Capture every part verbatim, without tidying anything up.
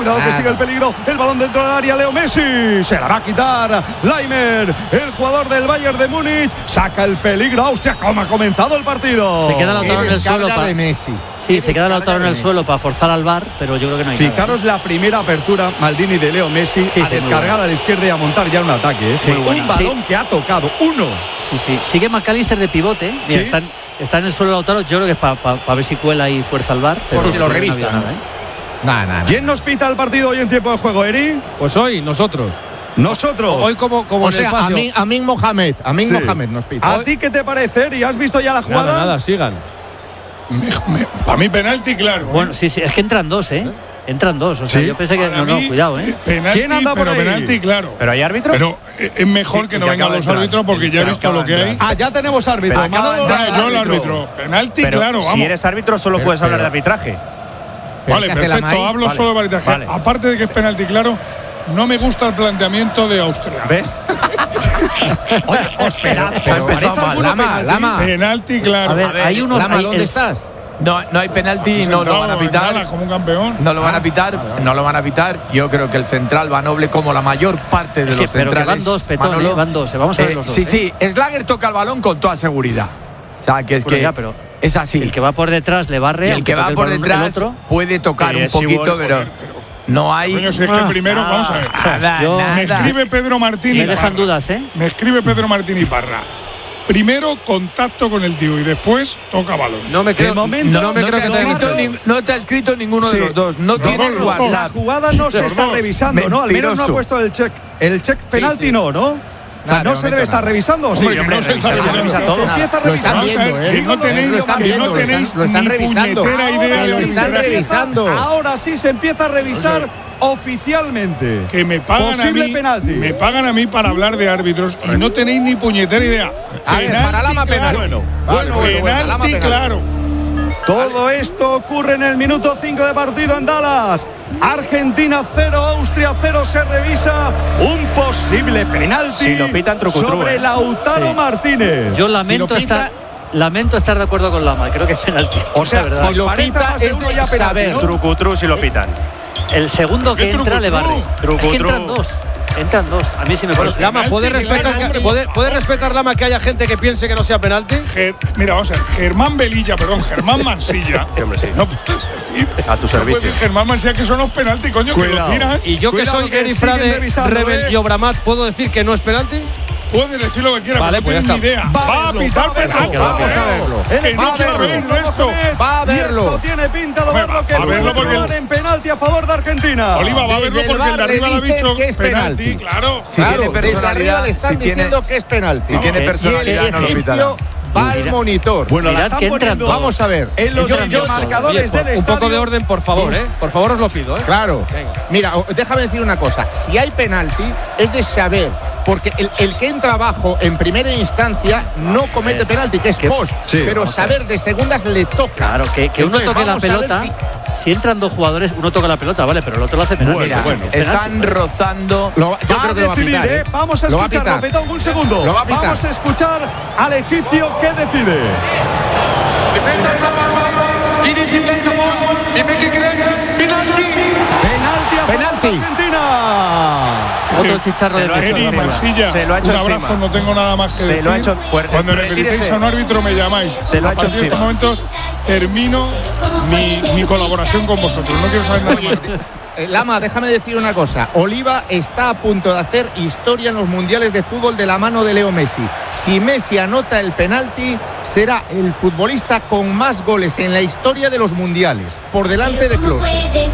cuidado que sigue el peligro, el balón dentro del área, Leo Messi, se la va a quitar Laimer, el jugador del Bayern de Múnich, saca el peligro Austria. ¿Cómo ha comenzado el partido? Se queda Lautaro en el suelo para Messi. Sí, se queda Lautaro en el suelo para forzar al V A R, pero yo creo que no hay Fijaros nada. la primera apertura, Maldini, de Leo Messi, sí, a sí, descargar a la izquierda y a montar ya un ataque. ¿eh? Sí, un bueno. balón sí. que ha tocado, uno. Sí, sí. Sigue McAllister de pivote. Mira, ¿Sí? está, está en el suelo Lautaro. Yo creo que es para pa, pa ver si cuela y fuerza al V A R. Pero Por si lo no había revisa. nada, ¿eh? Nada, nada. ¿Quién nos pita el partido hoy en tiempo de juego, Eri? Pues hoy, nosotros. Nosotros. Hoy como, como O en el sea, espacio. Amin, Amin Mohamed. Amin Sí. Mohamed nos pita. ¿A ti qué te parece, Eri? ¿Has visto ya la jugada? Nada, nada, sigan. Para mí penalti, claro. Bueno, sí, sí. Es que entran dos, ¿eh? Entran dos. O sea, ¿Sí? yo pensé que. Para No, no, mí, cuidado, ¿eh? Penalti, ¿Quién anda por pero ahí? penalti, claro. ¿Pero hay árbitro? Pero es mejor Sí, que no que vengan acaba de los entrar. árbitros porque ya he Pero visto acaba lo de que hay. entrar. Ah, ya tenemos árbitro. Pero acaba de Manolo, Ah, entrar yo el árbitro. Penalti, Pero claro, vamos. si eres árbitro solo Pero- puedes hablar pero- de arbitraje. Pero Vale, es que hace la perfecto. maíz. Hablo Vale, solo de arbitraje. vale. Aparte de que es penalti, claro, no me gusta el planteamiento de Austria. ¿Ves? Oye, espera. Pero- ¿os parece alguno Lama, penalti? Lama. Penalti, claro. A ver, A ver, hay unos. Lama, hay- ¿dónde el- estás? No, no hay penalti, no lo van a Sentado en pitar. nada, como un campeón. No lo van a pitar, no lo van a pitar. Yo creo que el central va noble como la mayor parte de Es que- los pero que centrales. van dos, Petón, Manolo. eh, van dos, eh, vamos a ver Eh, los dos, Sí, eh. sí, Schlager toca el balón con toda seguridad. O sea, que es Bueno, que ya, pero es así. El que va por detrás le barre. Y el aunque que va toque el por balón el detrás otro. puede tocar Sí, un es poquito, igual, pero joder, pero- no hay. Coño, si es que Ah, primero, vamos a ver. Nada, Yo- nada. Me escribe Pedro Martín Me y dejan Parra. dudas, ¿eh? Me escribe Pedro Martín y Parra. Primero contacto con el tío y después toca balón. No me creo, De momento, no me no, creo te que ha sea escrito árbitro. ni- no te ha escrito ninguno Sí. de los dos. No, No, tiene no, no. La WhatsApp. jugada no se Los está dos. revisando, ¿no? Al menos no ha Mentiroso. puesto el check. El check penalti sí. no, ¿no? O sea, Nada, no de se momento debe estar nada. revisando, ¿o sí? Hombre, que no se está Se revisando. revisa Se todo. empieza a Lo están revisar. viendo, Vamos a ver, ¿eh? que no tenéis, Lo están que viendo, no lo están- tenéis lo están ni revisando. puñetera idea Que de lo lo que están se refiere. revisando. Ahora sí se empieza a revisar oficialmente. Que me pagan Posible a mí, penalti. me pagan a mí para hablar de árbitros y no tenéis ni puñetera idea. A ver, para Lama penal. Bueno, Vale, bueno, bueno, penalti, Lama penal. claro. Todo esto ocurre en el minuto cinco de partido en Dallas. Argentina cero, Austria cero. Se revisa un posible penalti Si lo pitan, trucutru, sobre eh. Lautaro Sí. Martínez. Yo lamento Si lo pita- estar. Lamento estar de acuerdo con Lama. Creo que es penalti. O sea, La verdad. si lo parece pita más de es uno de ya penalti, saber. ¿no? Trucutru si lo pitan. El segundo que ¿Qué entra le barre. truco, Es que truco? entran dos. Entran dos. A mí sí me parece. Lama, ¿puede Penalti, respetar, claro, que, hombre. puede, puede respetar Lama que haya gente que piense que no sea penalti? Ger- Mira, vamos a ver. Germán Velilla, perdón, Germán Mansilla. Sí, hombre, sí. No puedes decir. A tu no servicio. puedes decir Germán Mansilla que son los penaltis, coño, que Cuidado. lo tiran. Y yo que Cuidado soy que Eri siguen Frade, revisando, Rebel ¿eh? y Obramat, ¿puedo decir que no es penalti? Puedes decir lo que quieras, Vale, pero no pues ya tienes ni idea. Va a Va a verlo, pitar va a verlo. penalti. Vamos a verlo. Que Va no a verlo. sabéis de esto. Va a Y verlo. esto tiene pinta de Hombre, verlo que va a verlo puede porque acabar el- en penalti a favor de Argentina. Oliva va a verlo Desde el porque el de bar le arriba le ha dicen dicho que es penalti. claro. Si Claro, tiene desde arriba personalidad, le están si tiene- diciendo que es penalti. si tiene Y el personalidad, no lo egipcio pitará. va al monitor. Bueno, la Mirad están que entran poniendo dos. Vamos a ver. en los Yo- yo, yo- marcadores Oye, por- del un estadio. poco de orden, por favor, ¿eh? Por favor, os lo pido, ¿eh? Claro. Venga. Mira, o- déjame decir una cosa. Si hay penalti, es de saber. Porque el, el que entra abajo en primera instancia no comete penalti, que es ¿Qué? post. Sí. Pero saber de segundas le toca. Claro, que, que uno Entonces, toque la vamos a ver pelota. si- Si entran dos jugadores, uno toca la pelota, vale, pero el otro lo hace penalti. Bueno, Mira, bueno. es penalti. Están rozando. Lo va- yo Va creo a que lo va a decidir, pitar, ¿eh? ¿eh? Vamos a Lo va a escucharlo, pitar. Petón, un segundo. Lo va a pitar. Vamos a escuchar al egipcio que decide. Penalti a favor Penalti. de Argentina. Otro chicharro de lo ha hecho presión. Eri encima. Mansilla, Se lo ha hecho un abrazo, encima. no tengo nada más que Se decir. lo ha hecho- pues, Cuando retírese. necesitéis a un árbitro me llamáis. Se lo ha a hecho partir de estos encima. momentos termino mi, mi colaboración con vosotros. No quiero saber nada más. Eh, Lama, déjame decir una cosa. Oliva está a punto de hacer historia en los mundiales de fútbol de la mano de Leo Messi. Si Messi anota el penalti, será el futbolista con más goles en la historia de los mundiales, por delante de Klose.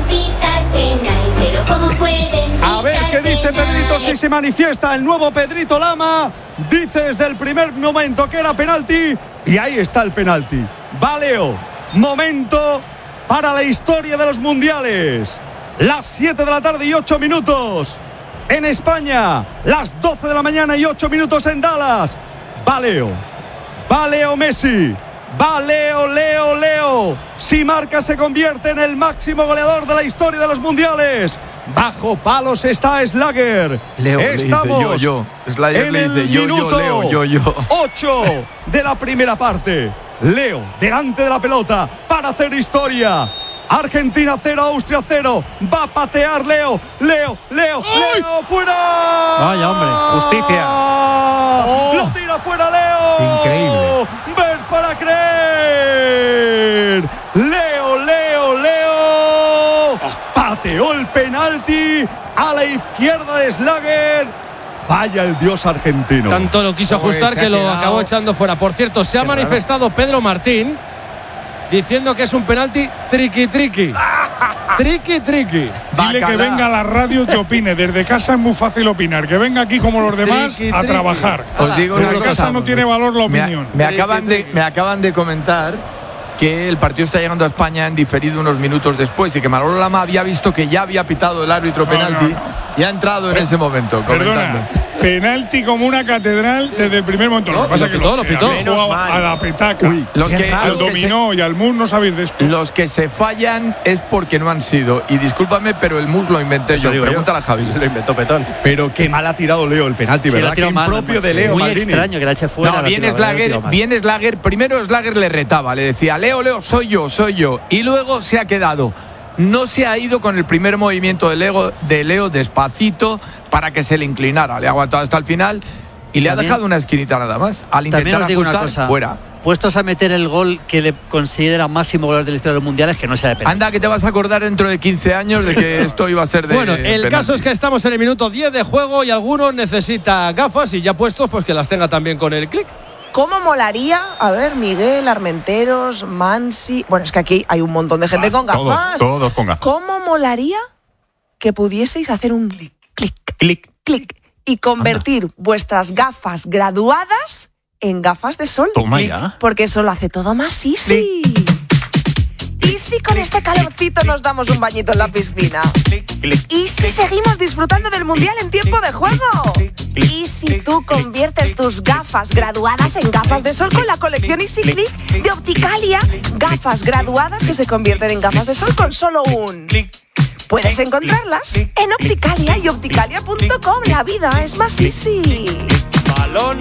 A ver qué dice Pedrito si se manifiesta el nuevo Pedrito Lama. Dice desde el primer momento que era penalti y ahí está el penalti. Va Leo. Momento para la historia de los mundiales. Las siete de la tarde y ocho minutos en España. Las doce de la mañana y ocho minutos en Dallas. Va Leo. Va Leo Messi. Va Leo, Leo, Leo. Si marca se convierte en el máximo goleador de la historia de los mundiales. Bajo palos está Schlager. Leo le dice Estamos yo, yo. Schlager en le el dice yo, yo, minuto Leo, yo, yo. ocho de la primera parte. Leo delante de la pelota para hacer historia. Argentina cero, Austria cero. Va a patear Leo. Leo, Leo, ¡Ay! Leo, fuera. Vaya, hombre, justicia. Oh. Lo tira fuera Leo. Increíble. Ver para creer. Leo, Leo, Leo. Pateó el penalti a la izquierda de Schlager. Falla el dios argentino. Tanto lo quiso Pues ajustar se que ha lo quedado- acabó echando fuera. Por cierto, se ha Qué raro. manifestado Pedro Martín diciendo que es un penalti triqui triqui. Triqui triqui. Dile que Bacalá. venga a la radio y que opine. Desde casa es muy fácil opinar. Que venga aquí como los demás Triqui, a triqui. trabajar. Os digo En una casa cosa. no tiene valor la Me, opinión. me acaban de, me acaban de comentar que el partido está llegando a España en diferido unos minutos después y que Manolo Lama había visto que ya había pitado el árbitro No, penalti no, y ha entrado en ese momento comentando. Perdona, penalti como una catedral desde el primer momento. Lo No, que pasa lo es que pitó, los lo que pitó. habéis jugado Menos mal. a la petaca, Uy, Los qué que, raro. al los que se- dominó y al mus no sabéis de esto. Los que se fallan es porque no han sido. Y discúlpame, pero el mus lo inventé Eso yo. digo yo. Pregúntale a Javi. Lo inventó Petón. Pero qué mal ha tirado Leo el penalti, Sí, lo ha ¿verdad? Qué tirado mal, impropio pues, de Leo, muy Maldini. extraño que la eche fuera. No, la viene tira- la ha tirado Schlager, mal. viene Schlager. Primero Schlager le retaba, le decía, Leo, Leo, soy yo, soy yo. Y luego se ha quedado. No se ha ido con el primer movimiento de Leo, de Leo despacito para que se le inclinara. Le ha aguantado hasta el final y le ha También- dejado una esquinita nada más. Al También intentar os digo una ajustar, cosa. fuera. Puestos a meter el gol que le considera máximo goleador de la historia de los mundiales, que no sea de penalti. Anda, que te vas a acordar dentro de quince años de que esto iba a ser de Bueno, el penalti. caso es que estamos en el minuto diez de juego y alguno necesita gafas y ya puestos, pues que las tenga también con el clic. ¿Cómo molaría? A ver, Miguel, Armenteros, Mansi. Bueno, es que aquí hay un montón de gente con gafas. Todos con gafas. ¿Cómo molaría que pudieseis hacer un clic, clic, Clic. clic y convertir vuestras gafas graduadas en gafas de sol? Toma Clic, ya. Porque eso lo hace todo más easy. ¿Y si con este calorcito nos damos un bañito en la piscina? ¿Y si seguimos disfrutando del Mundial en tiempo de juego? ¿Y si tú conviertes tus gafas graduadas en gafas de sol con la colección Easy Click de Opticalia? Gafas graduadas que se convierten en gafas de sol con solo un... Puedes encontrarlas en Opticalia y opticalia punto com. La vida es más easy. Balón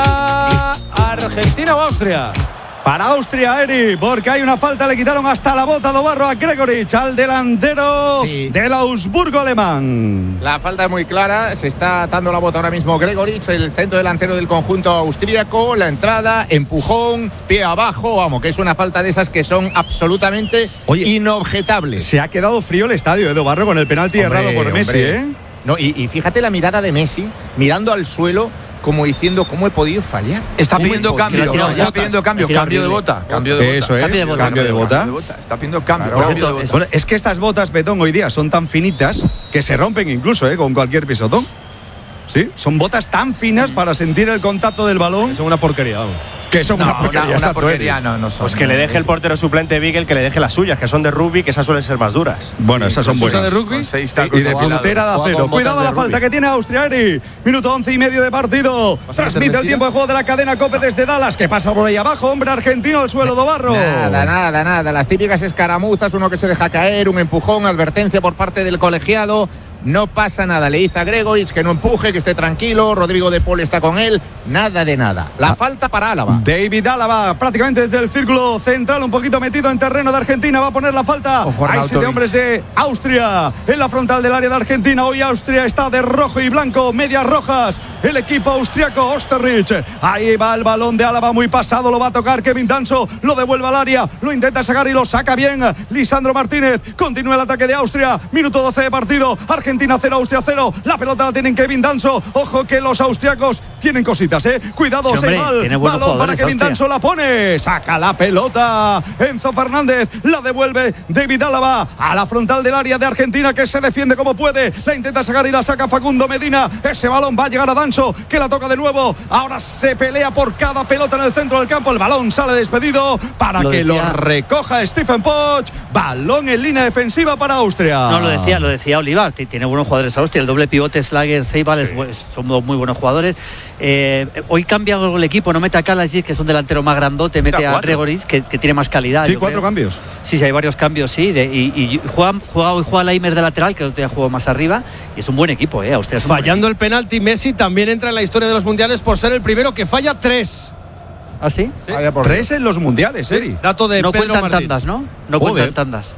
para Argentina o Austria. Para Austria, Eri, porque hay una falta, le quitaron hasta la bota de barro a Gregorich, al delantero Sí. del Augsburgo alemán. La falta es muy clara, se está atando la bota ahora mismo Gregorich, el centro delantero del conjunto austríaco, la entrada, empujón, pie abajo, vamos, que es una falta de esas que son absolutamente Oye, inobjetables. Se ha quedado frío el estadio, Edo Barro, con el penalti Hombre, errado por Messi, hombre. ¿eh? No, y, y fíjate la mirada de Messi, mirando al suelo, como diciendo, ¿cómo he podido fallar? Está ¿Cómo he pidiendo podido cambio, Le ha tirado está botas. pidiendo cambio, Le ha tirado cambio de horrible. bota, cambio de Eso bota. es, Cambio de bota. cambio de bota. Cambio de bota, está pidiendo cambio, Claro. cambio de Es- bota. Bueno, es que estas botas, Betón, hoy día son tan finitas que se rompen incluso, ¿eh? Con cualquier pisotón. Sí, son botas tan finas para sentir el contacto del balón Es una porquería, vamos. que son No, una una, porquería. una exacto, porquería Eri. no, no son. Pues que le deje el portero suplente Beagle, que le deje las suyas, que son de rugby, que esas suelen ser más duras. Bueno, esas son ¿Esa de buenas. rugby? Con seis tacos Y de igualados. puntera de Juega acero. con botas Cuidado de la rugby. falta que tiene Austria, Eri. Minuto once y medio de partido. a ser Transmite el mentira? tiempo de juego de la cadena COPE desde Dallas. ¿Qué pasa por ahí abajo? Hombre argentino al suelo de barro. Nada, nada, nada. Las típicas escaramuzas, uno que se deja caer, un empujón, advertencia por parte del colegiado. No pasa nada. Le dice a Gregorich que no empuje, que esté tranquilo. Rodrigo de Paul está con él. Nada de nada. La falta para Álava. David Álava, prácticamente desde el círculo central, un poquito metido en terreno de Argentina, va a poner la falta. Ojo, Hay siete Arnautovic. hombres de Austria en la frontal del área de Argentina. Hoy Austria está de rojo y blanco, medias rojas. El equipo austriaco, Osterrich. Ahí va el balón de Álava, muy pasado, lo va a tocar Kevin Danso, lo devuelve al área, lo intenta sacar y lo saca bien. Lisandro Martínez, continúa el ataque de Austria. Minuto doce de partido. Argentina cero, Austria cero. La pelota la tienen Kevin Danso. Ojo que los austriacos tienen cositas, ¿eh? Cuidado, Sí, hombre, Seimal. tiene buenos Balón para jugadores, Kevin Austria. Danso, la pone. Saca la pelota. Enzo Fernández la devuelve. David Álava a la frontal del área de Argentina, que se defiende como puede. La intenta sacar y la saca Facundo Medina. Ese balón va a llegar a Danso, que la toca de nuevo. Ahora se pelea por cada pelota en el centro del campo. El balón sale despedido para Lo que decía- lo recoja Stephen Poch. Balón en línea defensiva para Austria. No, lo decía, lo decía Oliva, t- tiene buenos jugadores Austria, el doble pivote Schlager, Seibal, es bu- son dos muy buenos jugadores. Eh, hoy cambia algo el equipo, no mete a Kalajic, que es un delantero más grandote, mete a cuatro. Gregorich, que, que tiene más calidad. Sí, yo cuatro creo. cambios. Sí, sí, hay varios cambios, sí. de- y y juega, juega, hoy juega Leimer de lateral, que el otro día jugó más arriba, y es un buen equipo, ¿eh? Austria es un buen Fallando el penalti, Messi también entra en la historia de los mundiales por ser el primero que falla tres. equipo. ¿Ah, sí? Vaya por Tres en los mundiales, Eri. Dato de No Pedro cuentan Martín. tandas, ¿no? No Joder. cuentan tandas.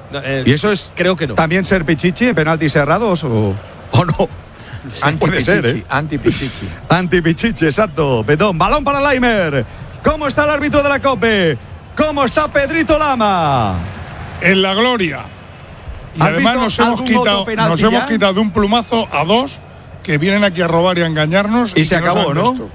Eh, ¿Y eso es creo que no. también ser pichichi en penaltis cerrados o, o no? Puede ser, ¿eh? Anti-pichichi. Anti-pichichi, exacto. Betón, balón para Laimer. ¿Cómo está el árbitro de la COPE? ¿Cómo está Pedrito Lama? En la gloria. Y ¿Has además visto nos hemos algún otro quitado penalti nos hemos ya? quitado de un plumazo a dos que vienen aquí a robar y a engañarnos. Y se que acabó, saben ¿no? esto.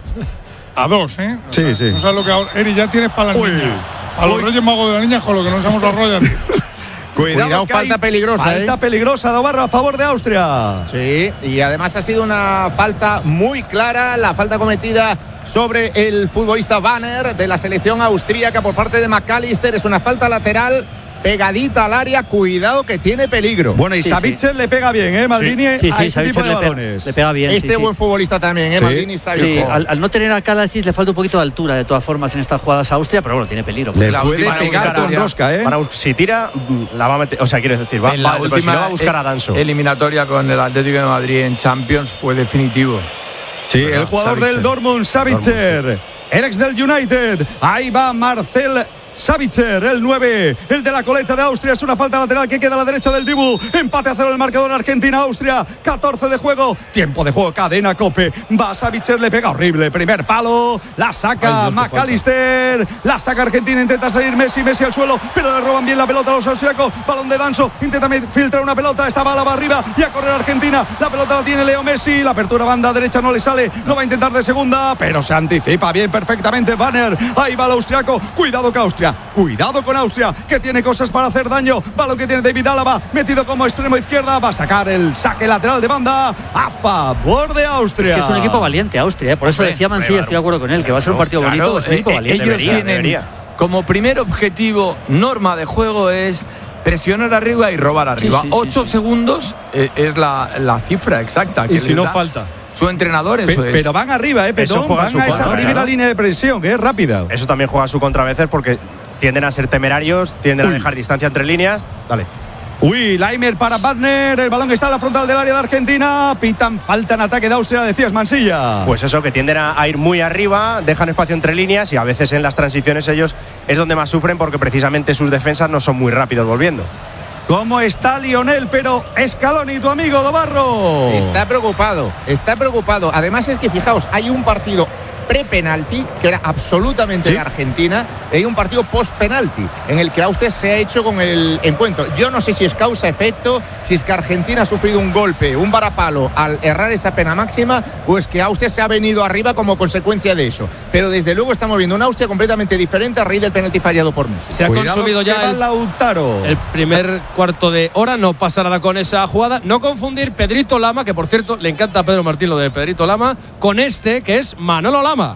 A dos, ¿eh? O Sí, sea, sí. No sabes lo que ahora. Eri, ya tienes para las Uy. niñas. A los Uy. Reyes Magos de las niñas con lo que nos hemos ahorrado ya. Cuidado, Cuidado, que falta hay peligrosa, Falta ¿eh? peligrosa, Dobarro, a favor de Austria. Sí, y además ha sido una falta muy clara, la falta cometida sobre el futbolista Banner de la selección austríaca por parte de McAllister. Es una falta lateral pegadita al área, cuidado que tiene peligro. Bueno, y Sí, Savitzer le pega bien, ¿eh, Maldini? Sí, a sí, este tipo Savitzer de le, pega, balones. le pega bien. Este sí, sí. buen futbolista también, ¿eh? Sí. Maldini Savitzer. Sí, al, al no tener a Kalasic le falta un poquito de altura de todas formas en estas jugadas a Austria, pero bueno, tiene peligro. Le La puede última pegar buscar con a- rosca, ¿eh? Para, si tira, la va a meter. O sea, quiero decir, va, En la va, pero si última no va a buscar eh, a Danso. eliminatoria con el Atlético de Madrid en Champions fue definitivo. Sí, Bueno, el jugador Savitzer. del Dortmund, Savitzer. El ex del United. Ahí va Marcel Savitzer, el nueve, el de la coleta de Austria. Es una falta lateral que queda a la derecha del Dibu. Empate a cero el marcador Argentina-Austria. catorce de juego. Tiempo de juego. Cadena Cope. Va Savitzer, le pega horrible. Primer palo. La saca Ay, Dios, qué McAllister. La saca Argentina. Intenta salir Messi. Messi al suelo. Pero le roban bien la pelota a los austriacos. Balón de Danso. Intenta filtrar una pelota. Esta bala va arriba. Y a correr Argentina. La pelota la tiene Leo Messi. La apertura banda derecha no le sale. No va a intentar de segunda. Pero se anticipa bien perfectamente Banner. Ahí va el austriaco. Cuidado que Austria. Cuidado con Austria, que tiene cosas para hacer daño. Balón que tiene David Álava, metido como extremo izquierda. Va a sacar el saque lateral de banda a favor de Austria. Es que es un equipo valiente, Austria, ¿eh? Por eso Hombre, decía Mansilla, estoy de acuerdo con él, que va a ser un partido Claro, bonito. Es un equipo eh, valiente. ellos debería, tienen debería. como primer objetivo, norma de juego es presionar arriba y robar arriba. sí, sí, Ocho sí. segundos eh, es la, la cifra exacta. Que Y si les no da falta. Su entrenador, eso Pe- es. Pero van arriba, ¿eh, Petón? juega en Van su a esa contra, primera claro. línea de presión, que es rápida. Eso también juega a su contra a veces porque tienden a ser temerarios, tienden Uy. a dejar distancia entre líneas. Dale. Uy, Laimer para Badner. El balón está en la frontal del área de Argentina. Pitan falta en ataque de Austria, decías Mansilla. Pues eso, que tienden a, a ir muy arriba, dejan espacio entre líneas y a veces en las transiciones ellos es donde más sufren porque precisamente sus defensas no son muy rápidos volviendo. ¿Cómo está Lionel? Pero Scaloni, tu amigo Dobarro. Está preocupado, está preocupado. Además es que fijaos, hay un partido pre-penalti que era absolutamente ¿Sí? de Argentina y hay un partido post-penalti en el que Austria se ha hecho con el encuentro. Yo no sé si es causa-efecto, si es que Argentina ha sufrido un golpe, un varapalo al errar esa pena máxima o es que Austria se ha venido arriba como consecuencia de eso. Pero desde luego estamos viendo una Austria completamente diferente a raíz del penalti fallado por Messi. Se ha Cuidado consumido que ya va el, Lautaro. el primer cuarto de hora. No pasa nada con esa jugada. No confundir Pedrito Lama, que por cierto le encanta a Pedro Martín lo de Pedrito Lama, con este que es Manolo Lama.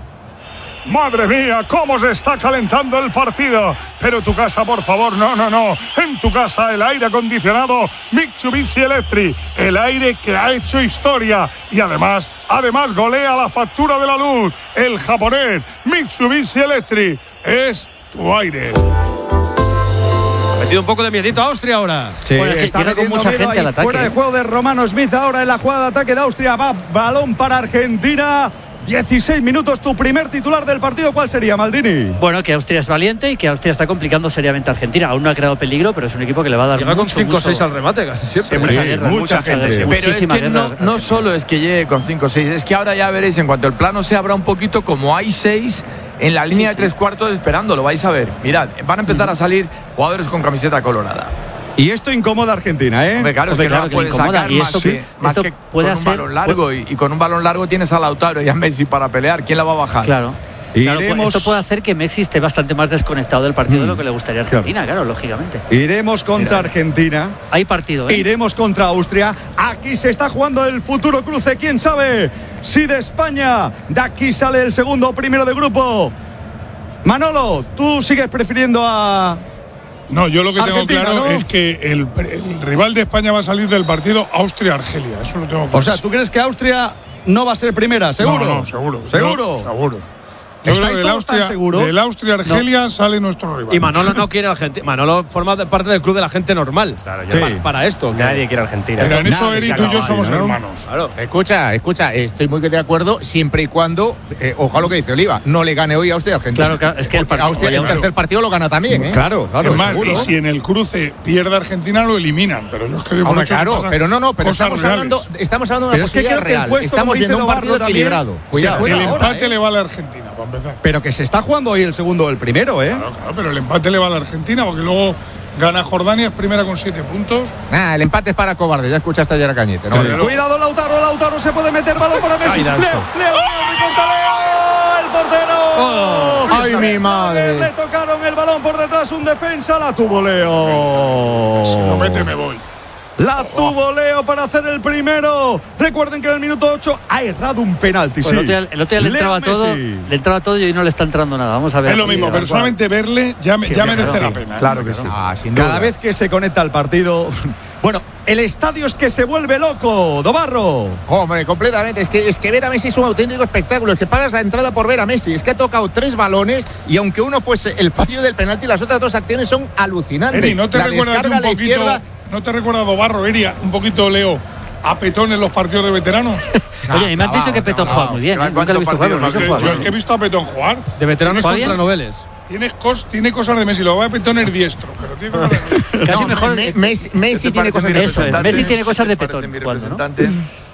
Madre mía, cómo se está calentando el partido. Pero tu casa, por favor, no, no, no. En tu casa el aire acondicionado Mitsubishi Electric. El aire que ha hecho historia. Y además, además golea la factura de la luz. El japonés Mitsubishi Electric es tu aire. Ha metido un poco de miedito a Austria ahora. Sí, Bueno, es que está llega con metiendo mucha miedo gente ahí al ataque. fuera de juego de Romano Smith ahora en la jugada de ataque de Austria. Va balón para Argentina. dieciséis minutos, tu primer titular del partido, ¿cuál sería, Maldini? Bueno, que Austria es valiente y que Austria está complicando seriamente a Argentina. Aún no ha creado peligro, pero es un equipo que le va a dar Llega con mucho, cinco o seis mucho- al remate casi siempre. mucha Sí, guerra, mucha mucha gente. guerra, Pero Pero es muchísima que guerra no, Argentina. no solo es que llegue con cinco o seis, es que ahora ya veréis, en cuanto el plano se abra un poquito, como hay seis en la línea de tres cuartos esperando, lo vais a ver. Mirad, van a empezar a salir jugadores con camiseta colorada. Y esto incomoda a Argentina, ¿eh? Hombre, claro, Hombre, es que claro no que la le puedes incomoda, sacar y más, esto- que, más esto que puede con un hacer- balón largo. Y, y con un balón largo tienes a Lautaro y a Messi para pelear. ¿Quién la va a bajar? Claro. Claro, pues Iremos- esto puede hacer que Messi esté bastante más desconectado del partido de lo que le gustaría a Argentina, claro, lógicamente. Iremos contra Mira. Argentina. Hay partido, ¿eh? Iremos contra Austria. Aquí se está jugando el futuro cruce. ¿Quién sabe si de España de aquí sale el segundo o primero de grupo? Manolo, tú sigues prefiriendo a... No, yo lo que tengo Argentina, claro ¿no? es que el, el rival de España va a salir del partido Austria-Argelia. Eso lo tengo claro. O sea, ¿tú crees que Austria no va a ser primera? ¿Seguro? No, no, seguro. ¿Seguro? Yo- seguro. Yo creo ¿Estáis que del todos tan Austria, seguros? del Austria-Argelia no. sale nuestro rival. Y Manolo no quiere Argentina. Manolo forma parte del club de la gente normal. Claro, yo Sí. para, para esto. Nadie quiere Argentina. Pero en eso Nadie Eri, se tú y yo acaba somos ahí, ¿no? hermanos. Claro. Escucha, escucha, estoy muy de acuerdo siempre y cuando, eh, ojalá lo que dice Oliva, no le gane hoy a Austria Argentina. Claro, claro, es que el Porque partido- Austria, el claro. tercer partido lo gana también, ¿eh? Claro, claro, Es más, seguro. y si en el cruce pierde Argentina, lo eliminan. Pero yo es que de por Hombre, hecho claro, pasan pero no, no, pero cosas estamos reales. hablando, estamos hablando de Pero una es que posibilidad creo que el real. puesto, Estamos como viendo dice un partido Dobarro también, equilibrado. se Cuidado. juega El ahora, empate ¿eh? le vale a Argentina, para empezar. Pero que se está jugando hoy el segundo o el primero, ¿eh? Claro, claro, pero el empate le vale a Argentina porque luego gana Jordania, es primera con siete puntos. Nah, el empate es para cobarde, ya escuchaste ayer a Cañete, ¿no? Sí. Cuidado, Lautaro, Lautaro se puede meter balón para Messi. Ay, Leo, Danzo. Leo, Leo, recorta Leo, el portero. Oh, ay, mi madre. Le tocaron el balón por detrás, un defensa, la tuvo Leo. Si lo mete, me voy. La tuvo Leo para hacer el primero. Recuerden que en el minuto ocho ha errado un penalti. Pues sí. el otro día, el otro día le Leo entraba Messi. todo, le entraba todo y hoy no le está entrando nada. Vamos a ver. Es lo así, mismo, tal pero cual. solamente verle ya, me- Sí, ya sí, merece claro, la sí. pena. ¿eh? Claro que sí. Ah, sin duda. Cada vez que se conecta al partido. Bueno, el estadio es que se vuelve loco, Dobarro. Hombre, completamente. Es que, es que ver a Messi es un auténtico espectáculo. Es que pagas la entrada por ver a Messi. Es que ha tocado tres balones y aunque uno fuese el fallo del penalti, las otras dos acciones son alucinantes. Eri, ¿no te la recuerda a ti descarga a un la poquito, izquierda. no te recuerda a Dobarro, Eri, un poquito Leo, a Petón en los partidos de veteranos? Oye, y me han dicho que Petón juega muy bien. ¿eh? Nunca lo he visto jugar, pero no sé Yo, jugar. yo es que he visto a Petón jugar. De veteranos ¿Juega contra bien? noveles. Tienes cos, tiene cosas de Messi, lo va a Petón es diestro, pero tiene cosas de Messi. Casi No, mejor. Me- Messi, Messi tiene cosas de Eso es, Petón. Messi tiene cosas de Parece Petón mi jugando, ¿no? representante.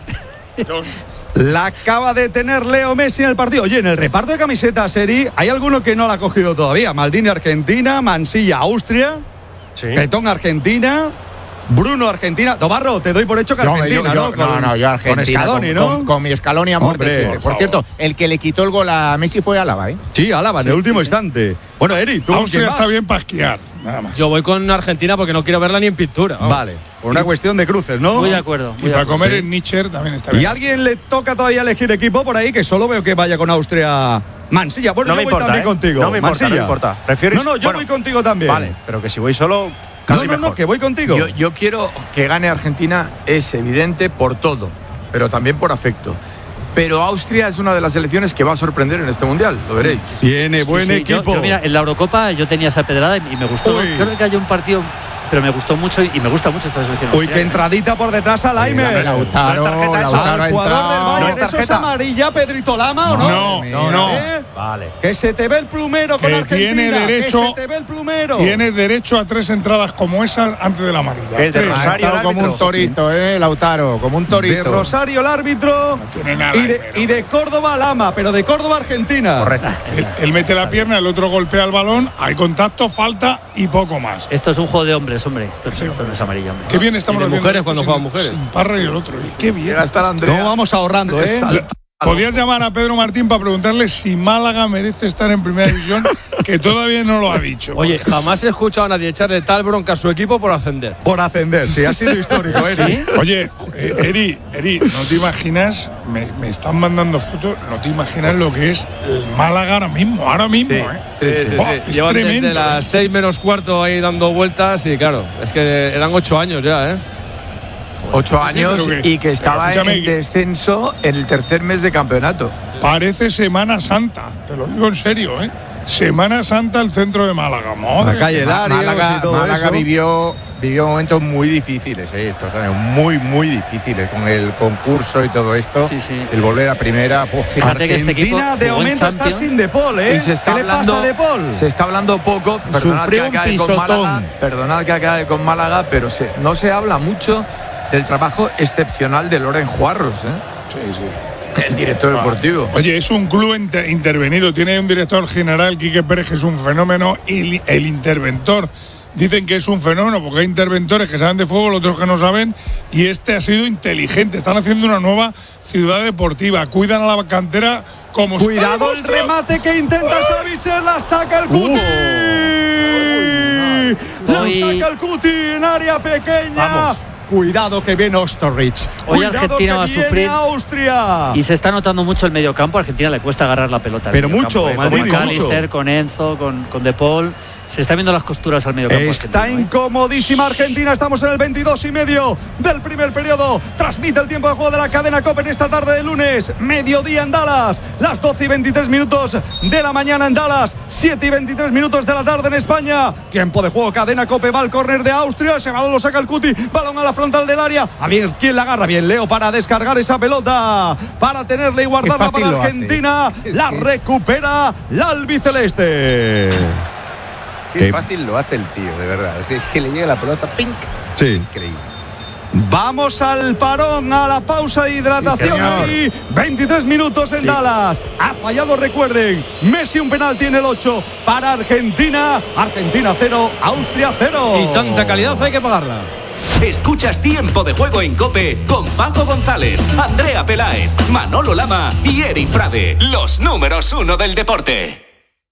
La acaba de tener Leo Messi en el partido. Oye, en el reparto de camisetas, Eri, hay alguno que no la ha cogido todavía. Maldini, Argentina, Mansilla, Austria, Sí. Petón, Argentina, Bruno, Argentina. Dobarro, te doy por hecho que No, Argentina, yo- yo- ¿no? no, no, yo Argentina. Con Scaloni, con, ¿no? Con, con mi Scaloni a muerte Hombre, siempre. por Por, favor. cierto, el que le quitó el gol a Messi fue Álava, ¿eh? Sí, Álava, en el último instante. Bueno, Eri, ¿tú con Austria quién está vas? bien para esquiar, nada más. Yo voy con Argentina porque no quiero verla ni en pintura. vamos. Vale, por una cuestión de cruces, ¿no? Muy de acuerdo. Y muy de para acuerdo. comer en Nietzsche también está ¿Y bien. a alguien le toca todavía elegir equipo por ahí? Que solo veo que vaya con Austria. Mansilla, bueno, No yo me voy importa, también ¿eh? contigo. No me importa, Mansilla. no me importa. ¿Prefieres? No, no, yo Bueno, voy contigo también. Vale, pero que si voy solo, No, casi no, no, mejor. que voy contigo. Yo, yo quiero que gane Argentina, es evidente por todo, pero también por afecto. Pero Austria es una de las selecciones que va a sorprender en este mundial, lo veréis. Tiene Sí, buen sí, yo- equipo. Yo, mira, en la Eurocopa yo tenía esa pedrada y y me gustó. Uy. Creo que hay un partido, pero me gustó mucho y y me gusta mucho esta selección. Uy, qué austriaca. entradita por detrás al Aimer. Lautaro, No es tarjeta eso. Lautaro ha Al jugador del entrado. Bayern, ¿No es ¿eso es tarjeta? amarilla, Pedrito Lama o no? No, no, no. ¿Eh? Vale. Que se te ve el plumero con Que Argentina. tiene derecho- Que se te ve el plumero. Tienes derecho a tres entradas como esas antes de la amarilla. Que es de Tres. Ha Rosario. estado como un árbitro. torito, ¿eh, Lautaro? Como un torito. De Rosario el árbitro. No tiene nada, Y de, pero- y de Córdoba Lama, pero de Córdoba Argentina. Correcto. Él, él mete la pierna, el otro golpea el balón, hay contacto, falta y poco más. Esto es un juego de hombres, hombre. Esto, es- Sí, esto no es amarillo, hombre. Qué bien estamos Y de haciendo mujeres esto cuando sin- juegan mujeres. sin Parra y el otro. ¿eh? Qué bien. Llega a estar Andrea. ¿Cómo vamos ahorrando, eh? Sal- Podías llamar a Pedro Martín para preguntarle si Málaga merece estar en primera división, que todavía no lo ha dicho. Oye, jamás he escuchado a nadie echarle tal bronca a su equipo por ascender. Por ascender, sí, ha sido histórico, Eri. Oye, eh, Eri, Eri, no te imaginas, me, me están mandando fotos, no te imaginas lo que es el Málaga ahora mismo, ahora mismo, Sí, ¿eh? sí, sí, sí. Buah, es Llevan tremendo. desde las seis menos cuarto ahí dando vueltas y claro, es que eran ocho años ya, ¿eh? Ocho Sí, años pero que- y que estaba pero escúchame en que- descenso en el tercer mes de campeonato. Parece Semana Santa, te lo digo en serio, ¿eh? Semana Santa el centro de Málaga. Madre La calle Ma- Larios Málaga, y todo Málaga eso. vivió, vivió momentos muy difíciles, eh, estos años, muy, muy difíciles con el concurso y todo esto. Sí, sí. El volver a primera. uf. Fíjate que este equipo Argentina de jugó en momento está Champions. sin De Paul, ¿eh? Y se está ¿Qué le hablando, pasa a De Paul? Se está hablando poco, perdonad Sufrió que un acabe con pisotón. Málaga, perdonad que acabe con Málaga, pero se- no se habla mucho del trabajo excepcional de Loren Juarros, ¿eh? Sí, sí. el director deportivo. Oye, es un club inter- intervenido, tiene un director general, Quique Pérez, que es un fenómeno, y el interventor dicen que es un fenómeno, porque hay interventores que saben de fútbol, otros que no saben, y este ha sido inteligente. Están haciendo una nueva ciudad deportiva, cuidan a la cantera como si- Cuidado el remate que intenta Savic, la saca el Cuti. La Hoy- saca el Cuti en área pequeña. Vamos. Cuidado que viene Osterrich. Hoy Cuidado Argentina que va a viene sufrir. Austria. Y se está notando mucho el mediocampo. A Argentina le cuesta agarrar la pelota. al Pero mediocampo, mucho, ¿eh? Maldini, Con McAllister, mucho. con Enzo, con, con De Paul. Se están viendo las costuras al medio campo. Está incomodísima Argentina. Estamos en el veintidós y medio del primer periodo. Transmite el tiempo de juego de la cadena COPE en esta tarde de lunes. Mediodía en Dallas. Las doce y veintitrés minutos de la mañana en Dallas. siete y veintitrés minutos de la tarde en España. Tiempo de juego. Cadena COPE. Va al córner de Austria. Ese balón lo saca el Cuti. Balón a la frontal del área. A ver quién la agarra. Bien, Leo para descargar esa pelota. Para tenerla y guardarla para Argentina. La recupera la albiceleste. Qué, Qué fácil lo hace el tío, de verdad. O sea, es que le llega la pelota, ¡pink! Sí. Es increíble. Vamos al parón, a la pausa de hidratación. Sí, y veintitrés minutos en sí. Dallas. Ha fallado, recuerden. Messi un penalti en el ocho para Argentina. Argentina cero, Austria cero. Y tanta calidad hay que pagarla. Escuchas Tiempo de Juego en COPE con Paco González, Andrea Peláez, Manolo Lama y Eri Frade. Los números uno del deporte.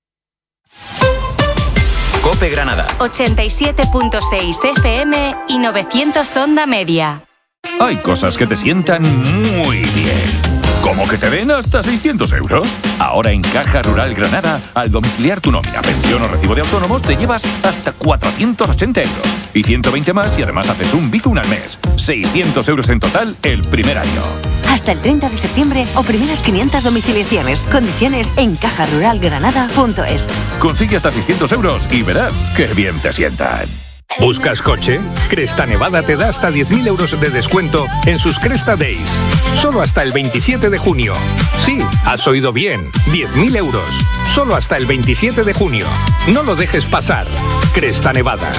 COPE Granada. ochenta y siete punto seis F M y novecientos onda media. Hay cosas que te sientan muy bien. ¿Cómo que te den hasta seiscientos euros? Ahora en Caja Rural Granada, al domiciliar tu nómina, pensión o recibo de autónomos, te llevas hasta cuatrocientos ochenta euros. Y ciento veinte más si además haces un Bizum al mes. seiscientos euros en total el primer año. Hasta el treinta de septiembre o primeras quinientas domiciliaciones. Condiciones en caja rural granada punto es. Consigue hasta seiscientos euros y verás qué bien te sientan. ¿Buscas coche? Cresta Nevada te da hasta diez mil euros de descuento en sus Cresta Days. Solo hasta el veintisiete de junio. Sí, has oído bien. diez mil euros. Solo hasta el veintisiete de junio. No lo dejes pasar. Cresta Nevada.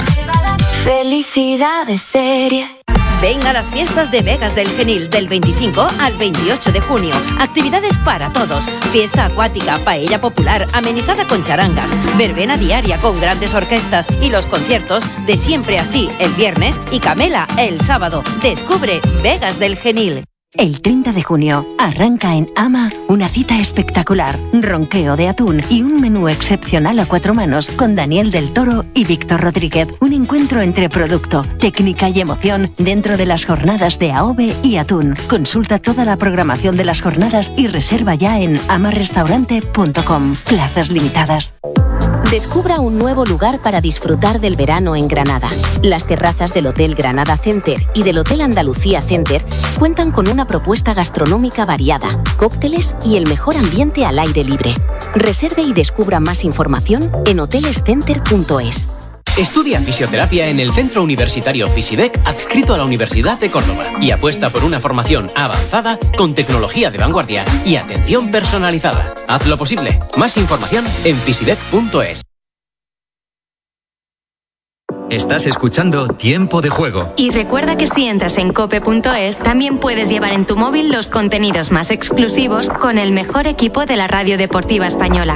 Felicidades serie. Ven a las fiestas de Vegas del Genil del veinticinco al veintiocho de junio. Actividades para todos. Fiesta acuática, paella popular, amenizada con charangas, verbena diaria con grandes orquestas y los conciertos de Siempre Así el viernes y Camela el sábado. Descubre Vegas del Genil. El treinta de junio arranca en Ama una cita espectacular, ronqueo de atún y un menú excepcional a cuatro manos con Daniel del Toro y Víctor Rodríguez. Un encuentro entre producto, técnica y emoción dentro de las jornadas de Aobe y Atún. Consulta toda la programación de las jornadas y reserva ya en ama restaurante punto com. Plazas limitadas. Descubra un nuevo lugar para disfrutar del verano en Granada. Las terrazas del Hotel Granada Center y del Hotel Andalucía Center cuentan con una propuesta gastronómica variada, cócteles y el mejor ambiente al aire libre. Reserve y descubra más información en hoteles center punto es. Estudia fisioterapia en el Centro Universitario Fisidec, adscrito a la Universidad de Córdoba, y apuesta por una formación avanzada con tecnología de vanguardia y atención personalizada. Haz lo posible. Más información en fisidec punto es. Estás escuchando Tiempo de Juego. Y recuerda que si entras en cope punto es, también puedes llevar en tu móvil los contenidos más exclusivos con el mejor equipo de la radio deportiva española.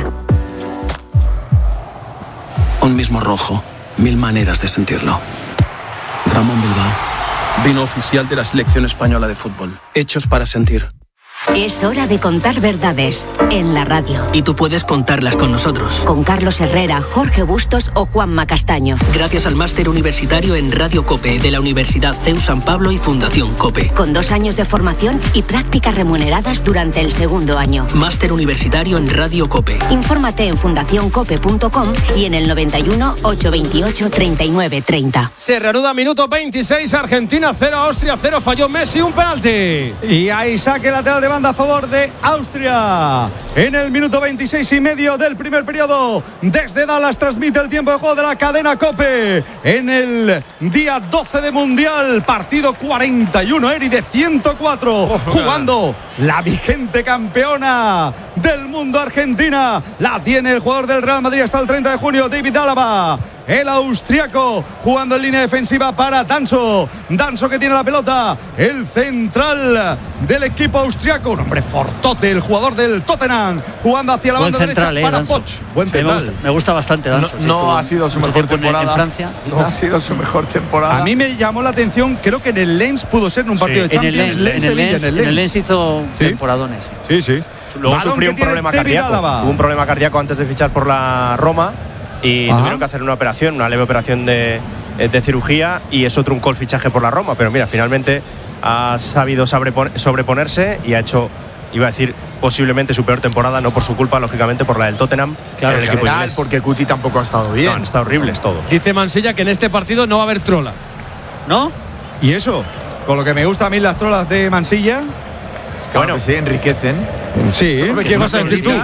Un mismo rojo. Mil maneras de sentirlo. Ramón Bilbao, vino oficial de la selección española de fútbol. Hechos para sentir. Es hora de contar verdades en la radio. Y tú puedes contarlas con nosotros. Con Carlos Herrera, Jorge Bustos o Juanma Castaño. Gracias al máster universitario en Radio COPE de la Universidad C E U San Pablo y Fundación COPE. Con dos años de formación y prácticas remuneradas durante el segundo año. Máster universitario en Radio COPE. Infórmate en fundación cope punto com y en el noventa y uno, ochocientos veintiocho, treinta y nueve, treinta. Se reanuda minuto veintiséis, Argentina cero, Austria cero, falló Messi un penalti. Y ahí saque lateral de banda a favor de Austria. En el minuto veintiséis y medio del primer periodo, desde Dallas transmite el tiempo de juego de la cadena COPE. En el día doce de Mundial, partido cuarenta y uno, Eri, de ciento cuatro, oh, jugando la vigente campeona del mundo Argentina. La tiene el jugador del Real Madrid hasta el treinta de junio, David Álava. El austriaco jugando en línea defensiva para Danso. Danso que tiene la pelota. El central del equipo austriaco. Un hombre fortote, el jugador del Tottenham. Jugando hacia la Buen banda central, derecha eh, para Danso. Poch. Buen sí, central. me, gusta, me gusta bastante Danso. No, sí, no ha sido su mejor temporada. En, en Francia. No ha sido su mejor temporada. A mí me llamó la atención, creo que en el Lens pudo ser en un partido sí, de Champions. En el Lens, Lens, en el Sevilla, Lens, en el en el Lens. Lens hizo ¿Sí? temporadones. Sí, sí. Luego Balón sufrió un problema cardíaco. Tuvo un problema cardíaco antes de fichar por la Roma y Ajá. tuvieron que hacer una operación, una leve operación de, de cirugía, y eso truncó el fichaje por la Roma. Pero mira, finalmente ha sabido sobreponerse y ha hecho iba a decir posiblemente su peor temporada, no por su culpa, lógicamente por la del Tottenham. Claro, en el equipo general, inglés. porque Cuti tampoco ha estado bien. No, han estado horribles todo. Dice Mansilla que en este partido no va a haber trola. ¿No? ¿Y eso? Con lo que me gusta a mí las trolas de Mansilla. Claro, bueno, que sí, enriquecen. Sí. ¿Qué vas a decir tú?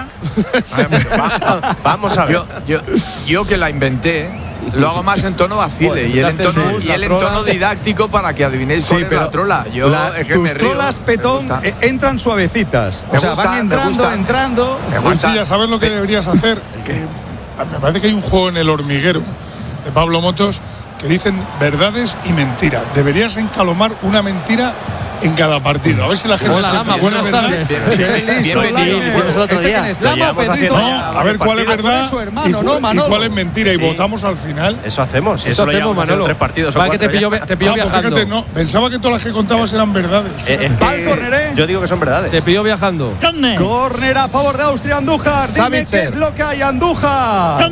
Vamos a ver. Yo, yo, yo que la inventé, lo hago más en tono vacile y él en tono, y él en tono didáctico para que adivinéis Sí, cuál es pero la trola. Yo la- es que tus me río, trolas, me Petón, gusta. eh, entran suavecitas. Me o sea, gusta, van me entrando, gusta. entrando. Me gusta. Mansilla, ¿sabes lo que deberías hacer? Que me parece que hay un juego en El Hormiguero de Pablo Motos que dicen verdades y mentiras. Deberías encalomar una mentira en cada partido. A ver si la gente... Hola, te Lama, dice, buenas ¿es verdad? tardes. Qué listo, Bienvenido. Laime. Fuimos el otro ¿Este día. quién es? Lo ¿Lama o llevamos Pedrito? haciendo No, a ver cuál es Ah, tú verdad eres su hermano, y, ¿no, cu- y Manolo? cuál es mentira y Sí. votamos al final. Eso hacemos. Eso Eso lo hacemos, llevamos haciendo Manolo. tres partidos o Va, que te cuatro pilló, ya. te pilló Ah, pues viajando. fíjate, no, pensaba que todas las que contabas eran verdades. Eh, es Va al que córner, ¿eh? yo digo que son verdades. Te pilló viajando. Córner a favor de Austria, Andújar. Dime Savitzer. qué es lo que hay, Andújar.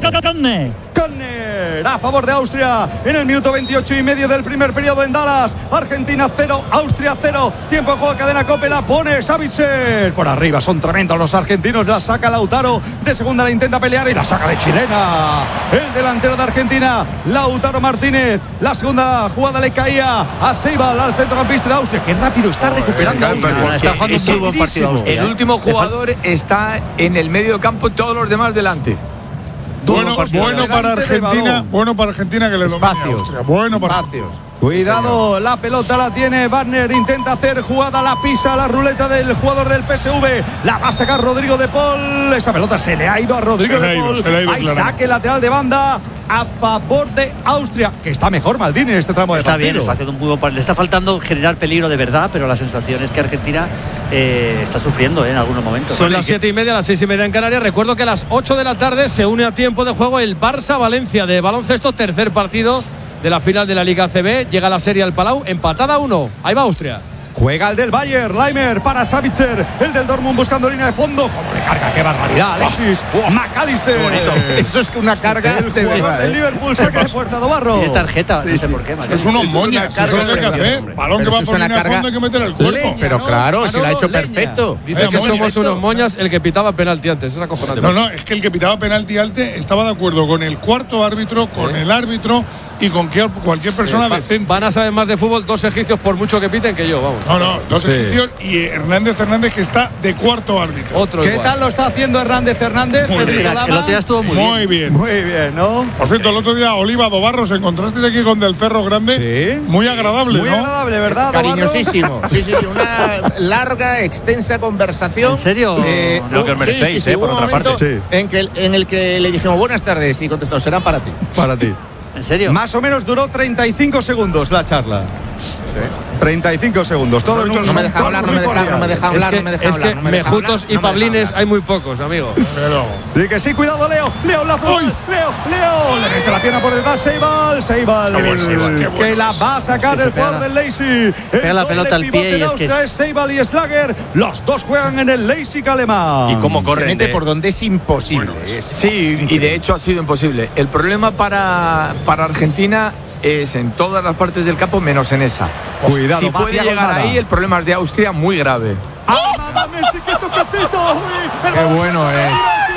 Córner a favor de Austria en el minuto veintiocho y medio del primer periodo en Dallas. Argentina cero, Austria cero. Tiempo de juego, cadena Cope, la pone Savitzer. Por arriba son tremendos los argentinos. La saca Lautaro. De segunda la intenta pelear y la saca de chilena. El delantero de Argentina, Lautaro Martínez. La segunda jugada le caía a Seibal, al centrocampista de Austria. Qué rápido está recuperando Austria. Está jugando un muy buen partido Austria. El último jugador está en el medio campo, todos los demás delante. Bueno, partido bueno delante para de Argentina, balón. bueno para Argentina que le domine a Espacios. Austria. Bueno para Espacios. Cuidado, la pelota la tiene Wagner, intenta hacer jugada, la pisa la ruleta del jugador del P S V, la va a sacar Rodrigo de Paul, esa pelota se le ha ido a Rodrigo Se le de ha ido, Paul, se le ha ido, hay claro. saque lateral de banda a favor de Austria, que está mejor Maldini en este tramo de Está partido. bien, está haciendo un muy buen partido. Le está faltando generar peligro de verdad, pero la sensación es que Argentina eh, está sufriendo eh, en algunos momentos. Son las siete y media, las seis y media en Canarias. Recuerdo que a las ocho de la tarde se une a tiempo de juego el Barça-Valencia de baloncesto, tercer partido de la final de la Liga A C B. Llega la serie al Palau, empatada a uno. Ahí va Austria. Juega el del Bayern, Leimer para Savitzer, el del Dortmund buscando línea de fondo. ¿Cómo le carga? ¡Qué barbaridad! Alexis McAllister. Eso es que una carga. El jugador del Liverpool, saque de puerta de Barro. Tiene tarjeta, no sé por qué. Eso es unos moñas, eso es lo que hay que hacer. Balón que Pero va eso por es una línea de carga fondo hay que meter el cuerpo. leña. Pero ¿no? claro, si lo ha Manolo, hecho leña. perfecto. Dice Vaya que moña. somos unos moñas, el que pitaba penalti antes. Es acojonante. No, no, es que el que pitaba penalti alte estaba de acuerdo con el cuarto árbitro, con el árbitro y con que- cualquier persona Va- decente. Van a saber más de fútbol dos egipcios por mucho que piten que yo, vamos. No, no, los Sí. egipcios y Hernández Hernández que está de cuarto árbitro. Otro ¿Qué igual. tal lo está haciendo Hernández Hernández? Muy Pedrito bien. El Lama? otro día estuvo muy, Muy bien. bien. Muy bien, ¿no? Por cierto, el otro día Oliva Dobarros encontraste aquí con Del Ferro Grande. Sí. Muy agradable, Muy ¿no? agradable, ¿verdad, Dobarro? Cariñosísimo. Sí, sí, sí. Una larga, extensa conversación. ¿En serio? Eh, Lo que os sí, merecéis, sí, sí, eh, hubo por un otra momento parte. Sí. En, que, en el que le dijimos buenas tardes y contestó, serán para ti. Para ti. ¿En serio? Más o menos duró treinta y cinco segundos la charla. treinta y cinco segundos. Todo en un No me deja hablar, no me deja, no me deja Es hablar, que, no me deja es hablar. que no me deja mejutos hablar, y no me deja pablines hablar. hay muy pocos, amigo. Pero Di que sí, cuidado, Leo. Leo, la frontal. Leo, Leo. Le mete la pierna por detrás. Seibal. Seibal. Qué bueno, Seibal, qué Que bueno la es. va a sacar Sí, el se pega jugador la- del Lazy. pega la pelota al pie y es que- es Seibal y Slager. Los dos juegan en el Lazy alemán. Y cómo Se corren. mete de- por donde es imposible. es- Sí, y de hecho ha sido imposible. El problema para, para Argentina es en todas las partes del campo menos en esa. Cuidado, si va puede hacia llegar Almada. ahí, el problema es de Austria muy grave. Almada, Messi, qué toquecito. Uy, el Qué balón bueno suelto de es. Messi,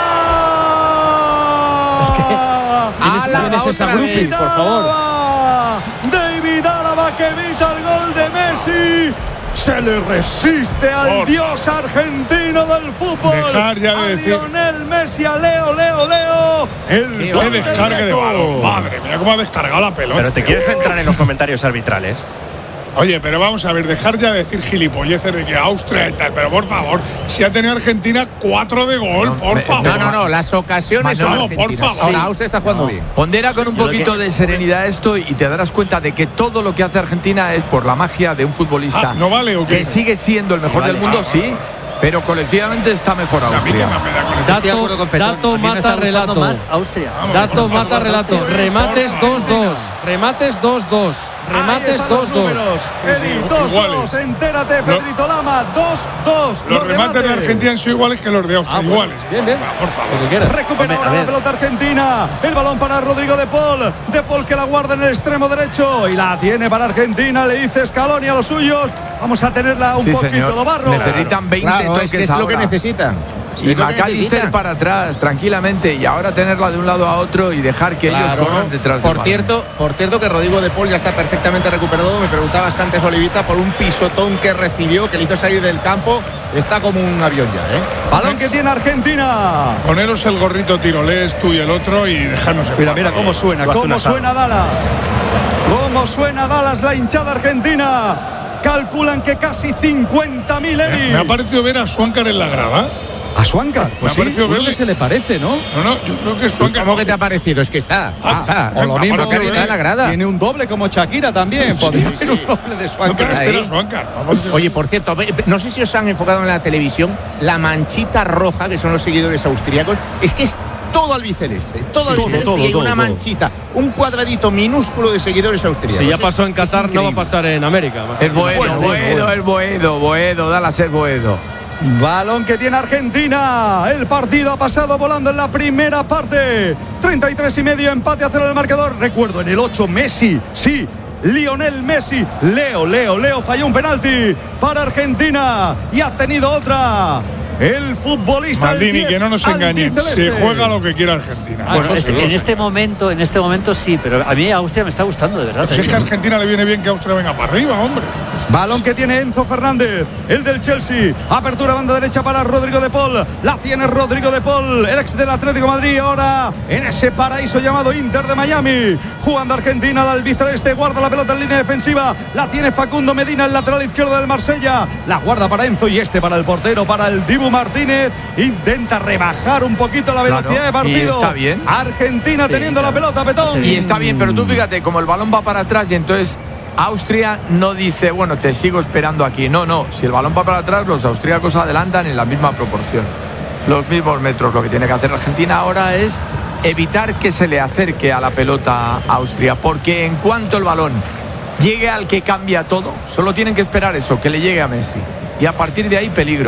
Alaba. Álava ¿Quién es esa otra Grupi, vez. por favor? Álava. David Álava que evita el gol de Messi. Se le resiste al Por- dios argentino del fútbol. Dejar ya de a decir- Lionel Messi, a Leo, Leo, Leo. El Qué gol qué del descarga de Greco. balón. Madre mía, cómo ha descargado la pelota. Pero te quieres centrar en los comentarios arbitrales. Oye, pero vamos a ver, dejar ya de decir gilipolleces de que Austria y tal, pero por favor, si ha tenido Argentina cuatro de gol, No, por me- favor. No, no, no, las ocasiones son Manolo, por argentinas. favor. Ahora Austria está jugando bien. Pondera con un Yo lo poquito que- de serenidad esto y te darás cuenta de que todo lo que hace Argentina es por la magia de un futbolista Ah, ¿no vale o qué? que sigue siendo el mejor vale. del mundo, Ah, sí, pero colectivamente está mejor A mí que Austria. me da con esto. Estoy de Dato, acuerdo con Petón. dato A mí me mata está gustando relato. más Austria. Vamos, Dato por favor, mata relato. Austria. Remates dos dos. Remates dos dos. Ahí Remates están dos los dos. números. Eri, dos dos. Iguales. Entérate, Pedrito Lama. dos dos. Los remates de Argentina han sido iguales que los de Austria, Ah, bueno. iguales. Bien, bien. Por favor. Lo que quieras. Recupera Hombre, ahora a la ver. pelota argentina. El balón para Rodrigo de Paul. De Paul que la guarda en el extremo derecho. Y la tiene para Argentina. Le dice Scaloni a los suyos. Vamos a tenerla un sí, poquito señor. de barro. Necesitan veinte claro, toques es que es ahora. lo que necesitan. Y McAllister para atrás, tranquilamente, y ahora tenerla de un lado a otro y dejar que Claro. ellos corran detrás Por del cierto, por cierto que Rodrigo de Paul ya está perfectamente recuperado. Me preguntabas antes, Olivita, por un pisotón que recibió, que le hizo salir del campo. Está como un avión ya, ¿eh? Balón que tiene Argentina. Poneros el gorrito tirolés, tú y el otro, y dejarnos en Mira, paz. mira cómo suena, cómo suena Dallas. Cómo suena Dallas, la hinchada argentina. Calculan que casi cincuenta mil, Eri. Me ha parecido ver a Swankar en la grada. ¿A Swankar? Pues Me ha sí, parecido uno verle. que se le parece, ¿no? No, no, yo creo que Swankar. ¿Cómo que te ha parecido? Es que está. Ah, está. O lo mismo Swankar que está en la grada. tiene un doble como Shakira también. Podría haber un doble de No, Swankar. pero este Ahí. era Swankar. Oye, por cierto, ve- ve- no sé si os han enfocado en la televisión la manchita roja, que son los seguidores austríacos. Es que es todo albiceleste, todo Sí, albiceleste todo, todo, y hay todo, una todo. manchita, un cuadradito minúsculo de seguidores austríacos. Si ya Es- pasó en es Qatar, no va a increíble. pasar en América. Es Boedo, Bueno, Boedo, bueno, bueno. es Boedo, Boedo, Dallas es Boedo. Balón que tiene Argentina. El partido ha pasado volando en la primera parte. treinta y tres y medio, empate a cero en el marcador. Recuerdo, en el ocho, Messi, sí. Lionel Messi, Leo, Leo, Leo falló un penalti para Argentina y ha tenido otra. El futbolista el Maldini, diez, que no nos engañen. Se albiceleste. juega lo que quiera Argentina. Bueno, Eso es- sí, lo en sé. este momento, en este momento sí, pero a mí Austria me está gustando, de verdad. Pues es te que a digo. Argentina le viene bien que Austria venga para arriba, hombre. Balón que tiene Enzo Fernández, el del Chelsea. Apertura banda derecha para Rodrigo de Paul. La tiene Rodrigo de Paul, el ex del Atlético de Madrid. Ahora en ese paraíso llamado Inter de Miami. Jugando Argentina, la albiceleste guarda la pelota en línea defensiva. La tiene Facundo Medina, el lateral izquierdo del Marsella. La guarda para Enzo y este para el portero, para el Dibu Martínez. Intenta rebajar un poquito la velocidad Claro, de partido. y está bien. Argentina Sí, teniendo claro. la pelota, Petón. Y está bien, pero tú fíjate, como el balón va para atrás y entonces Austria no dice, bueno, te sigo esperando aquí. No, no, si el balón va para atrás, los austríacos adelantan en la misma proporción. Los mismos metros. Lo que tiene que hacer Argentina ahora es evitar que se le acerque a la pelota a Austria, porque en cuanto el balón llegue al que cambia todo, solo tienen que esperar eso, que le llegue a Messi. Y a partir de ahí, peligro.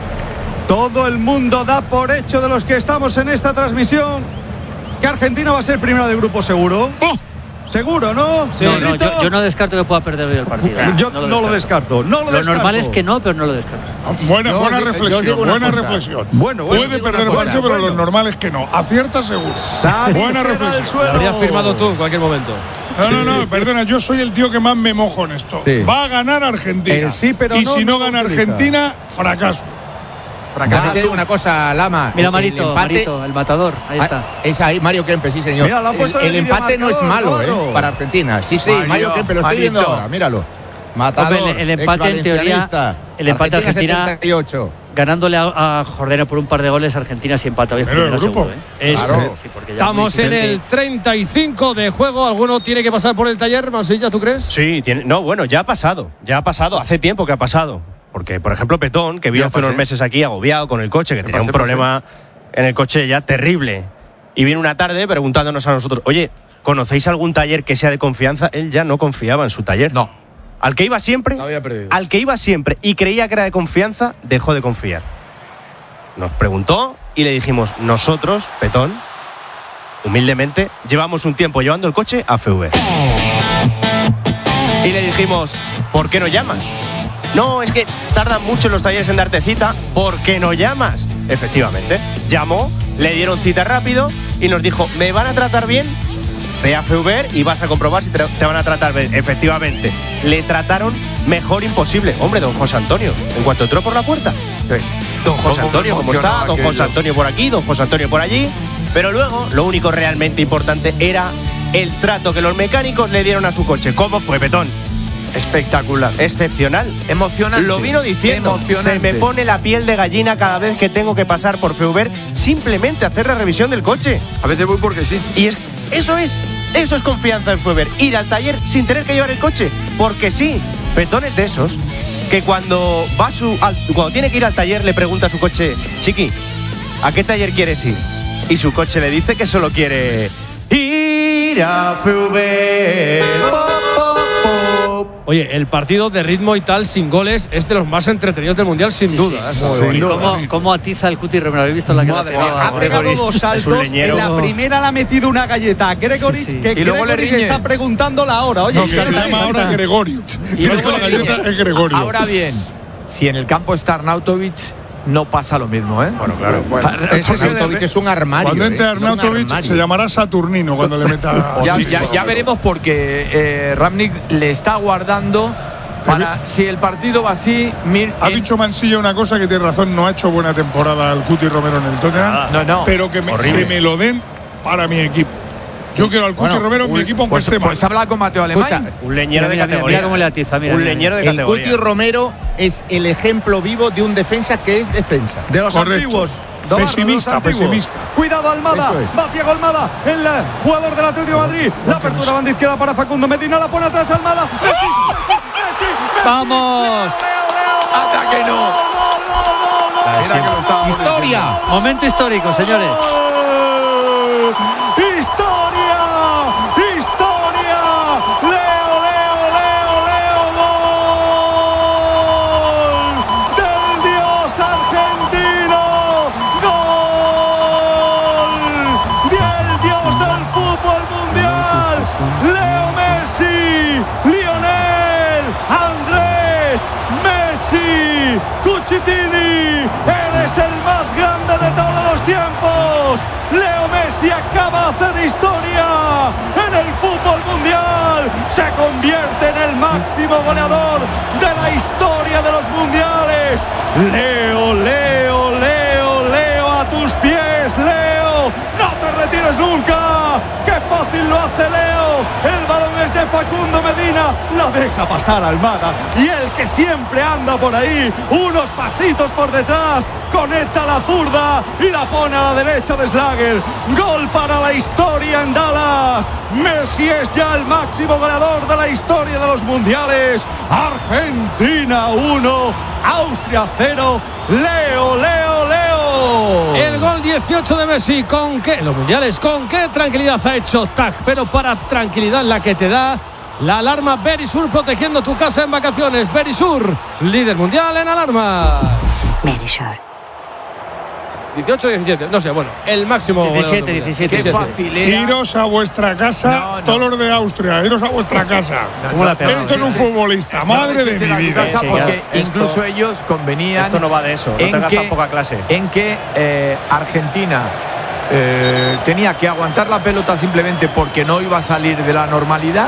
Todo el mundo da por hecho, de los que estamos en esta transmisión, que Argentina va a ser primera de grupo seguro. Seguro, ¿no? No, no, Pedrito? yo, yo no descarto que pueda perder hoy el partido. Yo no lo descarto, no lo Lo descarto. normal es que no, pero no lo descarto. Buena, Yo buena os digo- yo os reflexión, digo una buena cosa. reflexión. Bueno, bueno, Puede digo una perder el cosa. partido, pero Bueno. lo normal es que no. Acierta seguro. Xavi Buena Cherra al reflexión. suelo. Lo habrías firmado tú en cualquier momento. No, no, no, perdona, yo soy el tío que más me mojo en esto. Sí. Va a ganar Argentina. El sí, pero y no, si no, no lo gana utiliza. Argentina, fracaso. Fracaso. Te digo una cosa, Lama. Mira, el- Marito, el empate- Marito, el matador. Ahí Ah, está. Es ahí, Mario Kempe, sí, señor. Mira, lo han puesto el en el el empate no es videomarcador, malo, Navarro. ¿eh? Para Argentina. Sí, sí, Mario, Mario Kempe, lo estoy Marito. viendo ahora, míralo. Matador, Hombre, el- el empate, en teoría, exvalencianista. el empate Argentina- setenta y ocho. Ganándole a, a Jordania por un par de goles, Argentina si empata hoy es Pero el primera grupo. seguro, ¿eh? Es- Claro. Sí, porque ya Estamos muy en difícil el treinta y cinco de juego. ¿Alguno tiene que pasar por el taller, Mansilla, tú crees? Sí, tiene, no, bueno, ya ha pasado, ya ha pasado, hace tiempo que ha pasado. Porque, por ejemplo, Petón, que vino Ya hace unos pasé. meses aquí agobiado con el coche, que tenía pasé, un problema en el coche ya terrible. Y viene una tarde preguntándonos a nosotros, oye, ¿conocéis algún taller que sea de confianza? Él ya no confiaba en su taller. No. Al que iba siempre, Había perdido. al que iba siempre y creía que era de confianza, dejó de confiar. Nos preguntó y le dijimos, nosotros, Petón, humildemente, llevamos un tiempo llevando el coche a F V. Y le dijimos, ¿por qué no llamas? No, es que tardan mucho los talleres en darte cita. ¿Por qué no llamas? Efectivamente, llamó, le dieron cita rápido y nos dijo, ¿me van a tratar bien? Ve a F V y vas a comprobar si te te van a tratar bien. Efectivamente, le trataron mejor imposible. Hombre, don José Antonio, en cuanto entró por la puerta. Don José ¿Cómo Antonio, me ¿cómo está? emocionaba Don José aquello? Antonio por aquí, don José Antonio por allí. Pero luego, lo único realmente importante era el trato que los mecánicos le dieron a su coche. ¿Cómo fue, Petón? Espectacular. Excepcional. Emocionante. Lo vino diciendo. Emocionante. Se me pone la piel de gallina cada vez que tengo que pasar por F V simplemente a hacer la revisión del coche. A veces voy porque sí. Y es, eso es, eso es confianza en F V. Ir al taller sin tener que llevar el coche. Porque sí, Petón es de esos que cuando va su, al- cuando tiene que ir al taller le pregunta a su coche, Chiqui, ¿a qué taller quieres ir? Y su coche le dice que solo quiere ir a F V. Po, po, po. Oye, el partido de ritmo y tal, sin goles, es de los más entretenidos del Mundial, sin duda. ¿eh? Sí, Muy ¿Y bonito. cómo, cómo atiza el Cuti Romero? ¿Habéis visto la que Madre la mía, ha pegado dos saltos. En la primera le ha metido una galleta a Gregoric, Sí, sí. que Y luego le Gregoric riñe. está preguntando la hora. Oye, No, que se exacta, llama ahora exacta. Gregorio. Y luego la le galleta riñe. es Gregorio. Ahora bien, si en el campo está Arnautovic, no pasa lo mismo, ¿eh? Bueno, claro. Ese es el- Arnautovic es un armario. Cuando ¿eh? entre Es un Arnautovic armario. se llamará Saturnino cuando le meta. Ya, Sí, ya- bueno, ya veremos porque eh, Rangnick le está guardando para si el partido va así. Mir, Ha eh, dicho Mansilla una cosa que tiene razón, no ha hecho buena temporada el Cuti Romero en el Tottenham, no, no. pero que me, Horrible. que me lo den para mi equipo. Yo quiero al Cuti Bueno, Romero en mi un- equipo aunque pues, esté mal. pues habla con Mateo Alemán. Escucha, Un leñero Mira, de mira, mira, categoría. mira cómo le atiza, mira, un mira, leñero de El categoría. Cuti Romero es el ejemplo vivo de un defensa que es defensa. De los Correcto. antiguos. Navarro, Pesimista, de los antiguos. pesimista. Cuidado Almada, Eso es. va Thiago Almada, el eh, jugador del Atlético de Madrid. La apertura banda izquierda para Facundo Medina, la pone atrás Almada. Messi, Messi, Messi, Messi. ¡Vamos! Leo, Leo, Leo, Anda gol, que no. gol, gol, gol, gol, gol. Mira que lo estábamos ¡Historia! Momento histórico, señores. ¡Historia! ¡Historia! ¡Leo, Leo, Leo, Leo! ¡Gol! ¡Del dios argentino! ¡Gol! ¡Del dios del fútbol mundial! ¡Leo Messi! ¡Lionel! ¡Andrés! ¡Messi! ¡Cucitini! ¡Eres el más grande de todos los tiempos! Leo Messi acaba de hacer historia en el fútbol mundial. Se convierte en el máximo goleador de la historia de los mundiales. Leo, Leo, Leo, Leo, a tus pies, Leo. No te retires nunca. ¡Qué fácil lo hace Leo! El balón es de Facundo Medina. La deja pasar Almada. Y el que siempre anda por ahí, unos pasitos por detrás, conecta la zurda y la pone a la derecha de Slager. Gol para la historia en Dallas. Messi es ya el máximo goleador de la historia de los mundiales. Argentina uno, Austria cero. Leo, Leo, Leo. El gol dieciocho de Messi, ¿con qué? Los mundiales, ¿con qué tranquilidad ha hecho Tac? Pero para tranquilidad la que te da la alarma Verisur, protegiendo tu casa en vacaciones. Verisur, líder mundial en alarma. Verisur. dieciocho diecisiete, no sé, bueno, el máximo. diecisiete, goleador del mundial. diecisiete. Qué fácil era. Iros a vuestra casa, No, no. todos los de Austria, iros a vuestra casa. ¿Cómo la ha pegado? Esto es un Sí, sí, sí. futbolista, madre No, de ese mi era mi vida. casa Sí, porque ya. incluso Esto- ellos convenían. Esto no va de eso, no en tengas que- tan poca clase. En que eh, Argentina eh, tenía que aguantar la pelota simplemente porque no iba a salir de la normalidad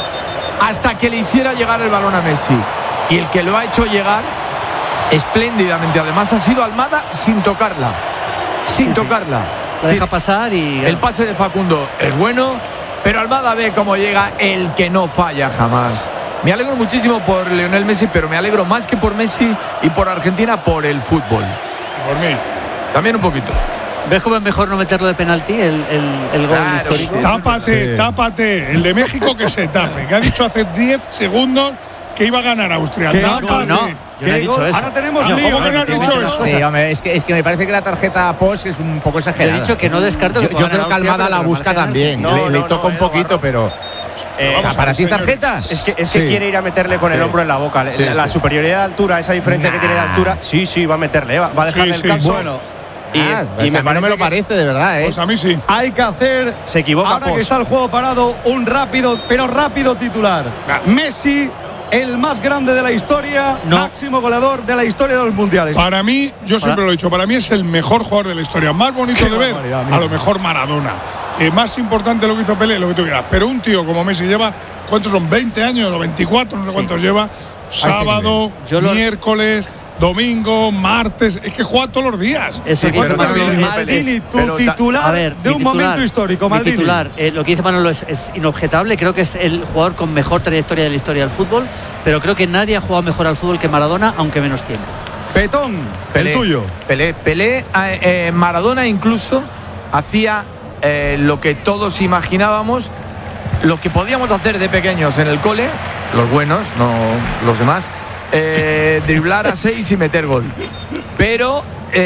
hasta que le hiciera llegar el balón a Messi. Y el que lo ha hecho llegar espléndidamente, además, ha sido Almada sin tocarla. Sin Sí, sí. tocarla. La deja pasar y. El pase de Facundo es bueno, pero Almada ve cómo llega el que no falla jamás. Me alegro muchísimo por Lionel Messi, pero me alegro más que por Messi y por Argentina por el fútbol. Por mí. También un poquito. ¿Ves cómo es mejor no meterlo de penalti, el, el, el gol Claro, histórico? sí. Tápate, tápate. El de México que se tape, que ha dicho hace diez segundos que iba a ganar Austria. ¿Qué? Tápate. No, no, yo no he ¿Qué dicho gol? eso. Ahora tenemos Ah, lío. ¿cómo que no has ¿eh? dicho eso? Sí, hombre, es que, es que me parece que la tarjeta post es un poco Yo exagerada. he dicho que no descarto que Yo, pueda yo creo ganar que Austria, Almada pero la que busca marque también. No, le le no, toca no, un eh, poquito, Navarro. pero. Eh, vamos a ¿Para ver, ti señores. tarjetas? Es que, es que Sí. quiere ir a meterle con el Sí. hombro en la boca. Sí, la sí. superioridad de altura, esa diferencia que tiene de altura, sí, sí, va a meterle. Va, va a dejarle Sí, el sí. calzo. Bueno, y, Ah, y pues me a mí no me lo que parece, de verdad, ¿eh? Pues a mí sí. hay que hacer. Se equivoca Ahora que Post. está el juego parado, un rápido, pero rápido titular. Messi, el más grande de la historia, No. máximo goleador de la historia de los mundiales. Para mí, yo siempre lo he dicho, para mí es el mejor jugador de la historia. Más bonito Qué de ver, barbaridad, a mira. lo mejor Maradona. Eh, más importante lo que hizo Pelé, lo que tú quieras. Pero un tío como Messi lleva, ¿cuántos son? ¿veinte años o veinticuatro? No sé cuántos lleva. Sábado, Yo lo- miércoles, domingo, martes. Es que juega todos los días. Eso Sí, que dice pero Manolo. también, es- Maldini, tu pero ta- titular A ver, de mi un titular, momento histórico, mi Maldini. titular, eh, lo que dice Manolo es, es inobjetable. Creo que es el jugador con mejor trayectoria de la historia del fútbol, pero creo que nadie ha jugado mejor al fútbol que Maradona, aunque menos tiempo. Petón, Pelé, el tuyo. Pelé, Pelé, eh, eh, Maradona incluso hacía eh, lo que todos imaginábamos, lo que podíamos hacer de pequeños en el cole, los buenos, no los demás, eh, driblar a seis y meter gol. Pero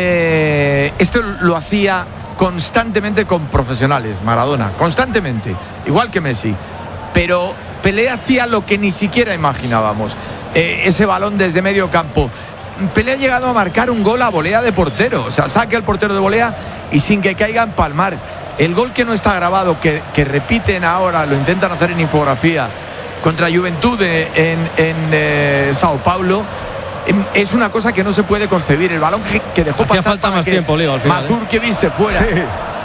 eh, esto lo hacía constantemente con profesionales, Maradona, constantemente, igual que Messi. Pero Pelé hacía lo que ni siquiera imaginábamos. Eh, ese balón desde medio campo. Pelé ha llegado a marcar un gol a volea de portero. O sea, saque al portero de volea y sin que caiga en palmar. El gol que no está grabado, que, que repiten ahora, lo intentan hacer en infografía, contra Juventud de, en, en eh, Sao Paulo, es una cosa que no se puede concebir. El balón que, que dejó Hacía pasar falta para más que tiempo, Leo, al final, Mazurkiewicz se fuera. Sí.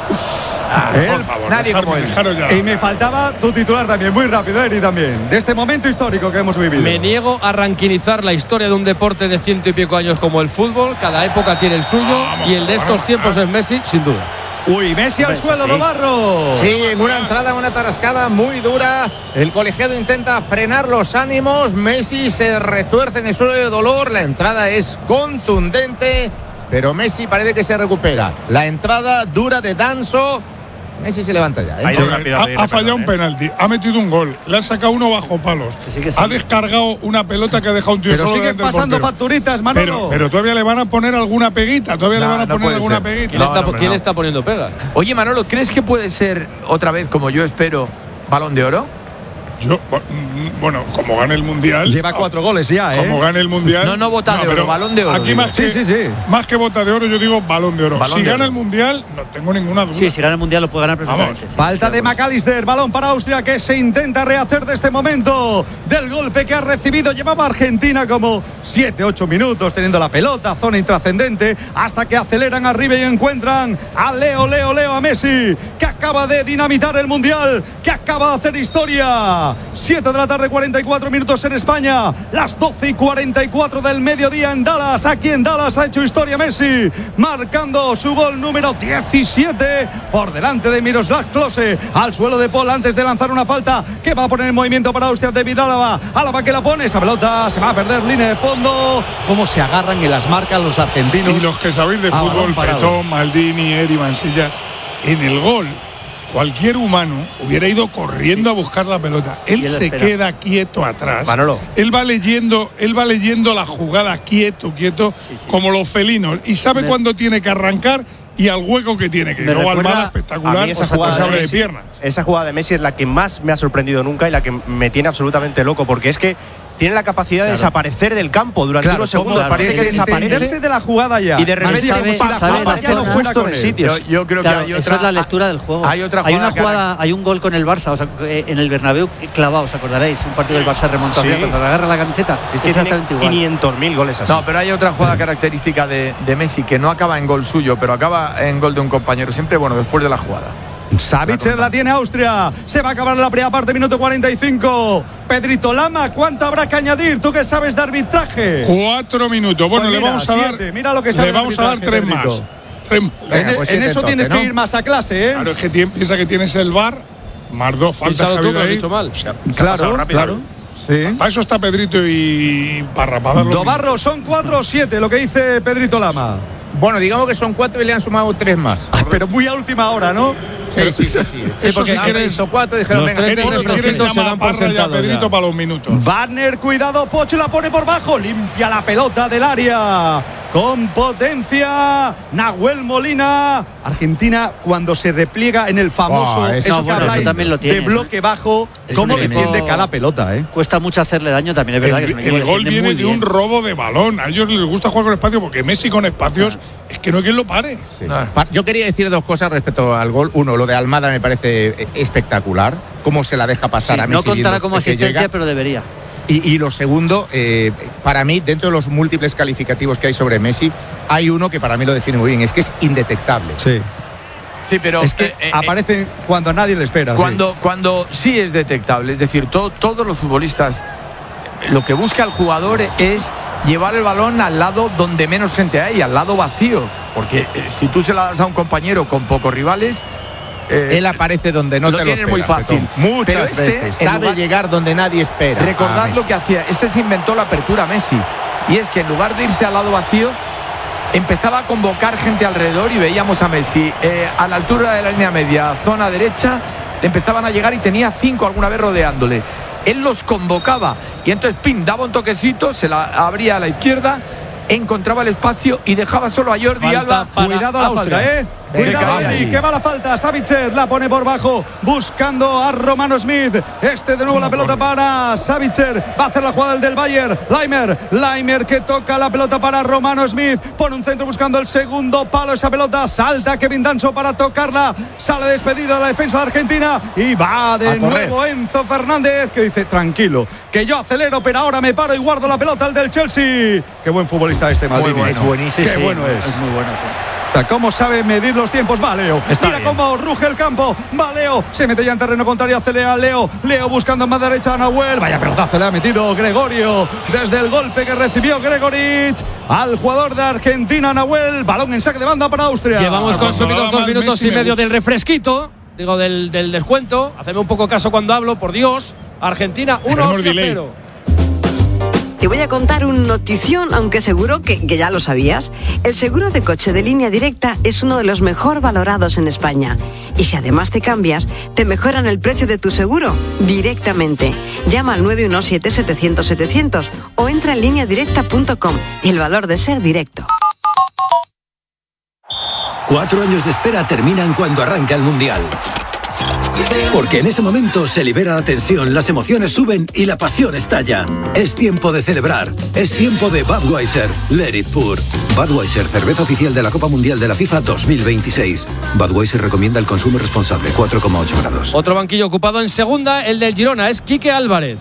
Ah, Él, por favor, nadie dejarme, como él. ya. Y me faltaba tu titular también, muy rápido, Eri, también, de este momento histórico que hemos vivido. Me niego a ranquinizar la historia de un deporte de ciento y pico años como el fútbol. Cada época tiene el suyo, vamos, y el de estos vamos, tiempos vamos. es Messi, sin duda. Uy, Messi al suelo, sí. Navarro. Sí, en una entrada, una tarascada muy dura. El colegiado intenta frenar los ánimos. Messi se retuerce en el suelo de dolor. La entrada es contundente, pero Messi parece que se recupera. La entrada dura de Danso. Messi se levanta ya, ¿eh? Sí, ha, ha fallado un penalti, ha metido un gol, le ha sacado uno bajo palos, que sí, que sí. ha descargado una pelota que ha dejado un tío pero solo. Pero siguen pasando facturitas, Manolo. Pero, pero todavía le van a poner alguna peguita, todavía no, le van a no poner alguna ser. peguita. ¿Quién, no, está, no, ¿quién no. está poniendo pegas? Oye, Manolo, ¿crees que puede ser otra vez, como yo espero, Balón de Oro? Yo, bueno, como gane el Mundial. Lleva cuatro goles ya, ¿eh? Como gane el Mundial. No, no bota no, de oro, Balón de Oro. Aquí más que, sí, sí, sí. más que bota de oro, yo digo Balón de Oro. Balón si de gana oro. el Mundial, no tengo ninguna duda. Sí, si gana el Mundial lo puede ganar perfectamente. Sí, Falta de McAllister, balón para Austria que se intenta rehacer de este momento del golpe que ha recibido. Llevaba Argentina como siete ocho minutos teniendo la pelota, zona intrascendente, hasta que aceleran arriba y encuentran a Leo, Leo, Leo, a Messi, que acaba de dinamitar el Mundial, que acaba de hacer historia. siete de la tarde, cuarenta y cuatro minutos en España, las doce y cuarenta y cuatro del mediodía en Dallas. Aquí en Dallas ha hecho historia Messi, marcando su gol número diecisiete por delante de Miroslav Klose. Al suelo de Paul antes de lanzar una falta que va a poner en movimiento para Austria. David Álava, Álava que la pone, esa pelota se va a perder, línea de fondo. Cómo se agarran en las marcas los argentinos. Y los que sabéis de fútbol, Petón, Maldini, Eri, Mansilla, en el gol cualquier humano hubiera ido corriendo sí. a buscar la pelota. Él, él se espera. queda quieto atrás. Manolo. Él va leyendo, él va leyendo la jugada quieto, quieto, sí, sí. como los felinos. Y sabe Me... cuándo tiene que arrancar y al hueco que tiene que ir. Luego Almada espectacular, esa jugada se abre de, de piernas. Esa jugada de Messi es la que más me ha sorprendido nunca y la que me tiene absolutamente loco, porque es que tiene la capacidad claro. de desaparecer del campo durante claro, unos segundos. Claro, parece que desaparece de la jugada ya. Y de repente sabe, si la sabe, jugada ya no fuera con el sitio. Yo, yo creo claro, que hay esa otra, es la lectura del juego. Hay otra hay jugada. Una jugada, hay un gol con el Barça, o sea, en el Bernabéu clavado, ¿os acordaréis? Un partido del Barça remontado sí. cuando agarra la camiseta. Es que exactamente igual. quinientos mil goles así. No, pero hay otra jugada característica de, de Messi que no acaba en gol suyo, pero acaba en gol de un compañero. Siempre, bueno, después de la jugada. Savitzer la tiene Austria. Se va a acabar la primera parte, minuto cuarenta y cinco. Pedrito Lama, ¿cuánto habrá que añadir? ¿Tú que sabes de arbitraje? Cuatro minutos. Bueno, pues mira, le vamos a siete. dar. Mira lo que sabe le vamos a dar tres Pedrito. más. Tres más. Venga, pues en, en eso entonces, tienes ¿no? que ir más a clase, ¿eh? Claro, es que tiene, piensa que tienes el V A R, más dos faltas que ha habido ahí. Dicho mal. O sea, claro, claro. Sí. Para eso está Pedrito y para darlo. Dobarro, son cuatro o siete, lo que dice Pedrito Lama. Bueno, digamos que son cuatro y le han sumado tres más. Ah, pero muy a última hora, ¿no? Sí, sí, sí. sí. Eso si quieres. Son cuatro, dijeron, venga, quieres llamar a Parra y a Pedrito ya. Para los minutos. Wagner, cuidado, Pocho la pone por bajo, limpia la pelota del área. Con potencia, Nahuel Molina. Argentina, cuando se repliega en el famoso oh, eso, no, bueno, eso también lo tiene, de bloque bajo, cómo defiende cada pelota, ¿eh? Cuesta mucho hacerle daño, también es verdad el, que el, el gol viene de un robo de balón. A ellos les gusta jugar con espacio porque Messi con espacios ah. es que no hay quien lo pare. Sí. Ah. Yo quería decir dos cosas respecto al gol. Uno, lo de Almada me parece espectacular. Cómo se la deja pasar sí, a Messi. No contará como asistencia, llega. Pero debería. Y, y lo segundo, eh, para mí, dentro de los múltiples calificativos que hay sobre Messi, hay uno que para mí lo define muy bien, es que es indetectable. Sí. Sí, pero es que eh, eh, aparece cuando nadie le espera. Cuando sí, cuando sí es detectable, es decir, to, todos los futbolistas, lo que busca el jugador es llevar el balón al lado donde menos gente hay, al lado vacío, porque eh, si tú se la das a un compañero con pocos rivales, Eh, él aparece donde no lo te lo tiene muy fácil. Muchas pero este veces sabe lugar, llegar donde nadie espera. Recordad lo que hacía. Este se inventó la apertura Messi. Y es que en lugar de irse al lado vacío, empezaba a convocar gente alrededor y veíamos a Messi eh, a la altura de la línea media, zona derecha, le empezaban a llegar y tenía cinco alguna vez rodeándole. Él los convocaba y entonces pin, daba un toquecito, se la abría a la izquierda, encontraba el espacio y dejaba solo a Jordi Alba. Cuidado a la falta, ¿eh? Cuidado, Eri, que va la falta. Savicer la pone por bajo, buscando a Romano Smith. Este de nuevo la pelota para Savicer. Va a hacer la jugada el del Bayern. Laimer, Laimer que toca la pelota para Romano Smith. Pone un centro buscando el segundo palo. Esa pelota salta Kevin Danso para tocarla. Sale despedida de la defensa de Argentina y va de nuevo Enzo Fernández, que dice: tranquilo, que yo acelero, pero ahora me paro y guardo la pelota al del Chelsea. Qué buen futbolista este Maldini. Bueno. Es buenísimo. Qué sí, bueno es. Es muy bueno, sí. O sea, cómo sabe medir los tiempos. Va Leo. Está Mira bien. cómo ruge el campo. Va Leo. Se mete ya en terreno contrario. Acelera Leo. Leo buscando en más derecha a Nahuel. Vaya pelotazo le ha metido Gregorio. Desde el golpe que recibió Gregoric al jugador de Argentina, Nahuel. Balón en saque de banda para Austria. Llevamos consumidos dos minutos Messi y medio gusta. del refresquito. Digo, del, del descuento. Hacedme un poco caso cuando hablo, por Dios. Argentina uno, Tenemos Austria delay. cero. Te voy a contar un notición, aunque seguro que, que ya lo sabías. El seguro de coche de Línea Directa es uno de los mejor valorados en España. Y si además te cambias, te mejoran el precio de tu seguro directamente. Llama al nueve uno siete, setecientos, setecientos o entra en línea directa punto com. El valor de ser directo. Cuatro años de espera terminan cuando arranca el Mundial. Porque en ese momento se libera la tensión, las emociones suben y la pasión estalla. Es tiempo de celebrar. Es tiempo de Budweiser. Let it pour. Budweiser, cerveza oficial de la Copa Mundial de la FIFA dos mil veintiséis. Budweiser recomienda el consumo responsable, cuatro coma ocho grados. Otro banquillo ocupado en segunda, el del Girona, es Quique Álvarez.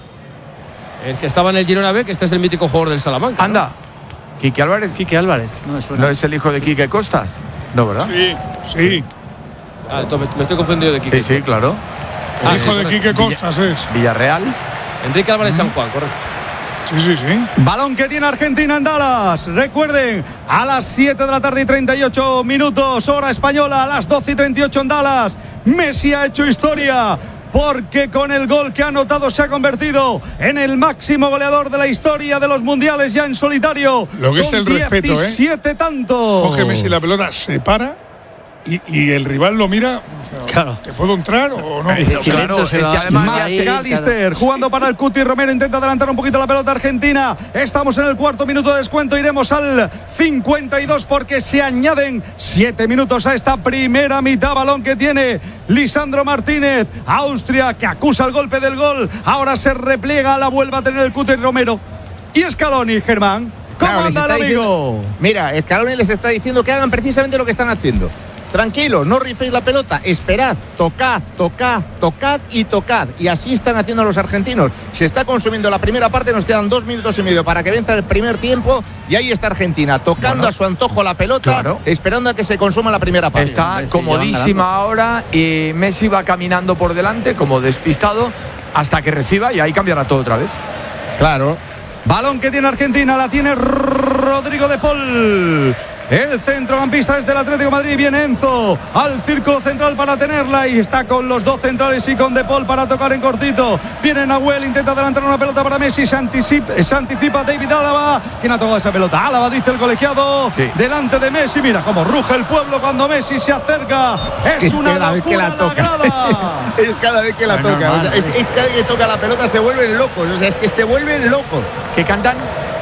El que estaba en el Girona B, que este es el mítico jugador del Salamanca. Anda. ¿No? Quique Álvarez. Quique Álvarez. No, me suena. ¿No es el hijo de Quique Costas? No, ¿verdad? Sí, sí. Ah, entonces me estoy confundido de Quique. Sí, sí, claro. El Ah, hijo sí, de Quique Costas es. Villarreal. Enrique Álvarez San Juan, correcto. Sí, sí, sí. Balón que tiene Argentina en Dallas. Recuerden, a las siete de la tarde y treinta y ocho minutos, hora española, a las doce y treinta y ocho en Dallas. Messi ha hecho historia, porque con el gol que ha anotado se ha convertido en el máximo goleador de la historia de los mundiales, ya en solitario. Lo que es con el respeto, ¿eh? diecisiete tantos. Coge Messi la pelota, se para y, y el rival lo mira. Claro. ¿Te puedo entrar o no? Sí, sí, Claro, se es va- que además ahí, McAllister claro. jugando para el Cuti Romero, intenta adelantar un poquito la pelota argentina. Estamos en el cuarto minuto de descuento, iremos al cincuenta y dos porque se añaden siete minutos a esta primera mitad. Balón que tiene Lisandro Martínez. Austria, que acusa el golpe del gol, ahora se repliega, la vuelve a tener el Cuti Romero. Y Scaloni, Germán, ¿cómo Claro, les anda el está amigo? diciendo- mira, Scaloni les está diciendo que hagan precisamente lo que están haciendo. Tranquilo, no riféis la pelota, esperad, tocad, tocad, tocad y tocad. Y así están haciendo los argentinos. Se está consumiendo la primera parte, nos quedan dos minutos y medio para que venza el primer tiempo. Y ahí está Argentina, tocando Bueno, a su antojo la pelota, claro. esperando a que se consuma la primera parte. Está Messi comodísima ahora y Messi va caminando por delante como despistado hasta que reciba y ahí cambiará todo otra vez. Claro. Balón que tiene Argentina, la tiene Rodrigo de Paul. El centrocampista es del Atlético de Madrid. Viene Enzo al círculo central para tenerla y está con los dos centrales y con De Paul para tocar en cortito. Viene Nahuel, intenta adelantar una pelota para Messi. Se anticipa, se anticipa David Álava. ¿Quién ha tocado esa pelota? Álava, dice el colegiado. Sí. Delante de Messi. Mira cómo ruge el pueblo cuando Messi se acerca. Es Es una cada vez que locura la la toca. grada. Es cada vez que la Es toca. normal, O sea, es, sí. es cada vez que toca la pelota se vuelven locos. O sea, es que se vuelven locos. ¿Qué cantan?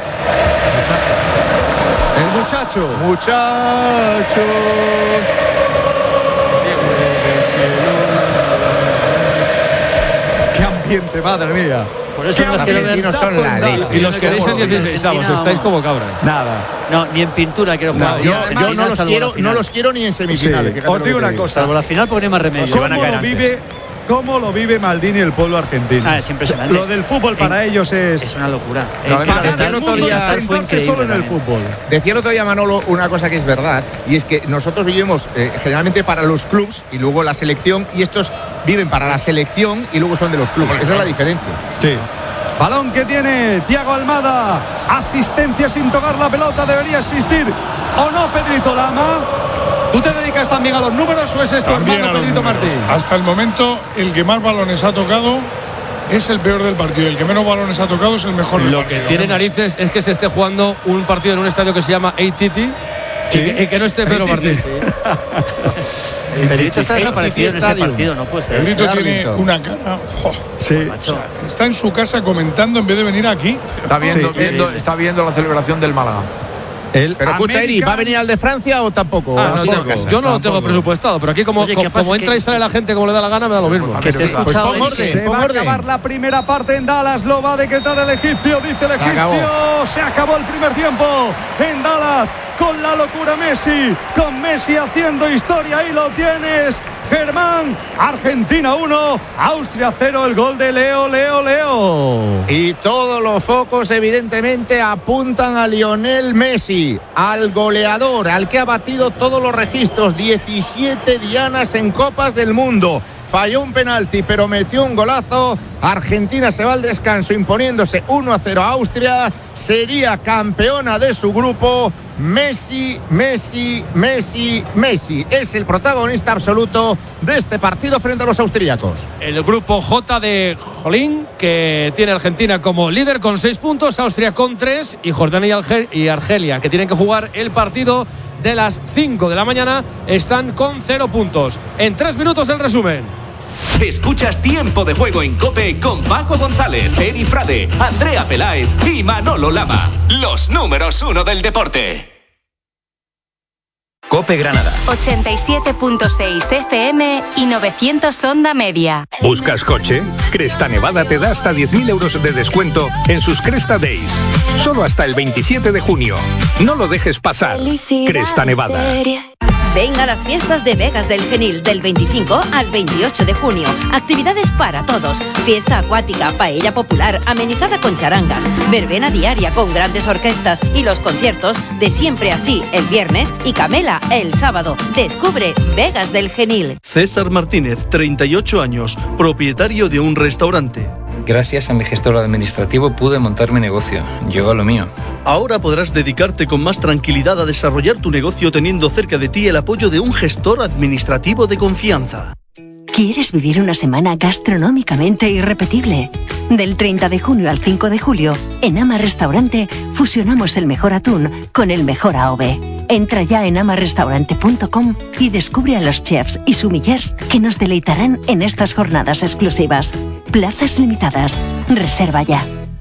El muchacho. Muchacho. Qué ambiente, madre mía. Por eso Qué no quiero ver. Argentinos son la ambientazo en leche. Y los queréis en Argentina, dieciséis avos, vamos. estáis como cabras. Nada. No, ni en pintura quiero jugar. No, Yo, y además- yo no, los salvo quiero, la final. no los quiero ni en semifinales. Sí. fíjate lo Os que digo te una digo. cosa. Salvo la final porque no hay más remedio. ¿Cómo lo vive? ¿Cómo lo vive Maldini y el pueblo argentino? Ah, es impresionante. Lo del fútbol para En- ellos es. Es una locura. No, En además, Qatar decía el el otro mundo día- centrarse fue increíble solo en el también. fútbol. Decía el otro día Manolo una cosa que es verdad, y es que nosotros vivimos eh, generalmente para los clubs y luego la selección, y estos viven para la selección y luego son de los clubs. Esa es la diferencia. Sí. Balón que tiene Thiago Almada. Asistencia sin tocar la pelota. ¿Debería existir o no, Pedrito Lama? ¿Tú te dedicas también a los números o es esto, También hermano a los Pedrito números. Martín? Hasta el momento, el que más balones ha tocado es el peor del partido. El que menos balones ha tocado es el mejor del Lo partido. que tiene narices es que se esté jugando un partido en un estadio que se llama A T T Sí. y, que, y que no esté Pedro A T T. Martín. Pedrito está El desaparecido en este estadio. partido, no puede ser. Pedrito Claro, tiene Víctor. una cara. ¡jo! Sí. Macho. Está en su casa comentando en vez de venir aquí. Está viendo, Sí. viendo, está viendo la celebración del Málaga. El pero escucha, Eri, ¿va a venir al de Francia o tampoco? Ah, no, no, no, yo no lo tengo presupuestado, pero aquí como, Oye, como, como entra y sale la gente como le da la gana, me da lo mismo. Pues, pues, pues, orden, se va a acabar la primera parte en Dallas, lo va a decretar el egipcio, dice el egipcio. Acabó. Se acabó el primer tiempo en Dallas con la locura Messi, con Messi haciendo historia, ahí lo tienes. Germán, Argentina uno, Austria cero, el gol de Leo, Leo, Leo. Y todos los focos evidentemente apuntan a Lionel Messi, al goleador, al que ha batido todos los registros, diecisiete dianas en Copas del Mundo. Falló un penalti, pero metió un golazo. Argentina se va al descanso imponiéndose uno a cero a Austria. Sería campeona de su grupo. Messi, Messi, Messi, Messi. Es el protagonista absoluto de este partido frente a los austríacos. El grupo J de Jolín, que tiene Argentina como líder con seis puntos, Austria con tres y Jordania y Argelia, que tienen que jugar el partido de las cinco de la mañana, están con cero puntos. En tres minutos el resumen. Escuchas Tiempo de Juego en COPE con Paco González, Eri Frade, Andrea Peláez y Manolo Lama. Los números uno del deporte. COPE Granada. ochenta y siete punto seis F M y novecientos onda media. ¿Buscas coche? Cresta Nevada te da hasta diez mil euros de descuento en sus Cresta Days. Solo hasta el veintisiete de junio. No lo dejes pasar. Cresta Nevada. Ven a las fiestas de Vegas del Genil del veinticinco al veintiocho de junio. Actividades para todos. Fiesta acuática, paella popular, amenizada con charangas, verbena diaria con grandes orquestas y los conciertos de Siempre Así el viernes y Camela el sábado. Descubre Vegas del Genil. César Martínez, treinta y ocho años, propietario de un restaurante. Gracias a mi gestor administrativo pude montar mi negocio. Yo a lo mío. Ahora podrás dedicarte con más tranquilidad a desarrollar tu negocio teniendo cerca de ti el apoyo de un gestor administrativo de confianza. ¿Quieres vivir una semana gastronómicamente irrepetible? Del treinta de junio al cinco de julio, en Ama Restaurante, fusionamos el mejor atún con el mejor A O V. Entra ya en ama restaurante punto com y descubre a los chefs y sommeliers que nos deleitarán en estas jornadas exclusivas. Plazas limitadas. Reserva ya.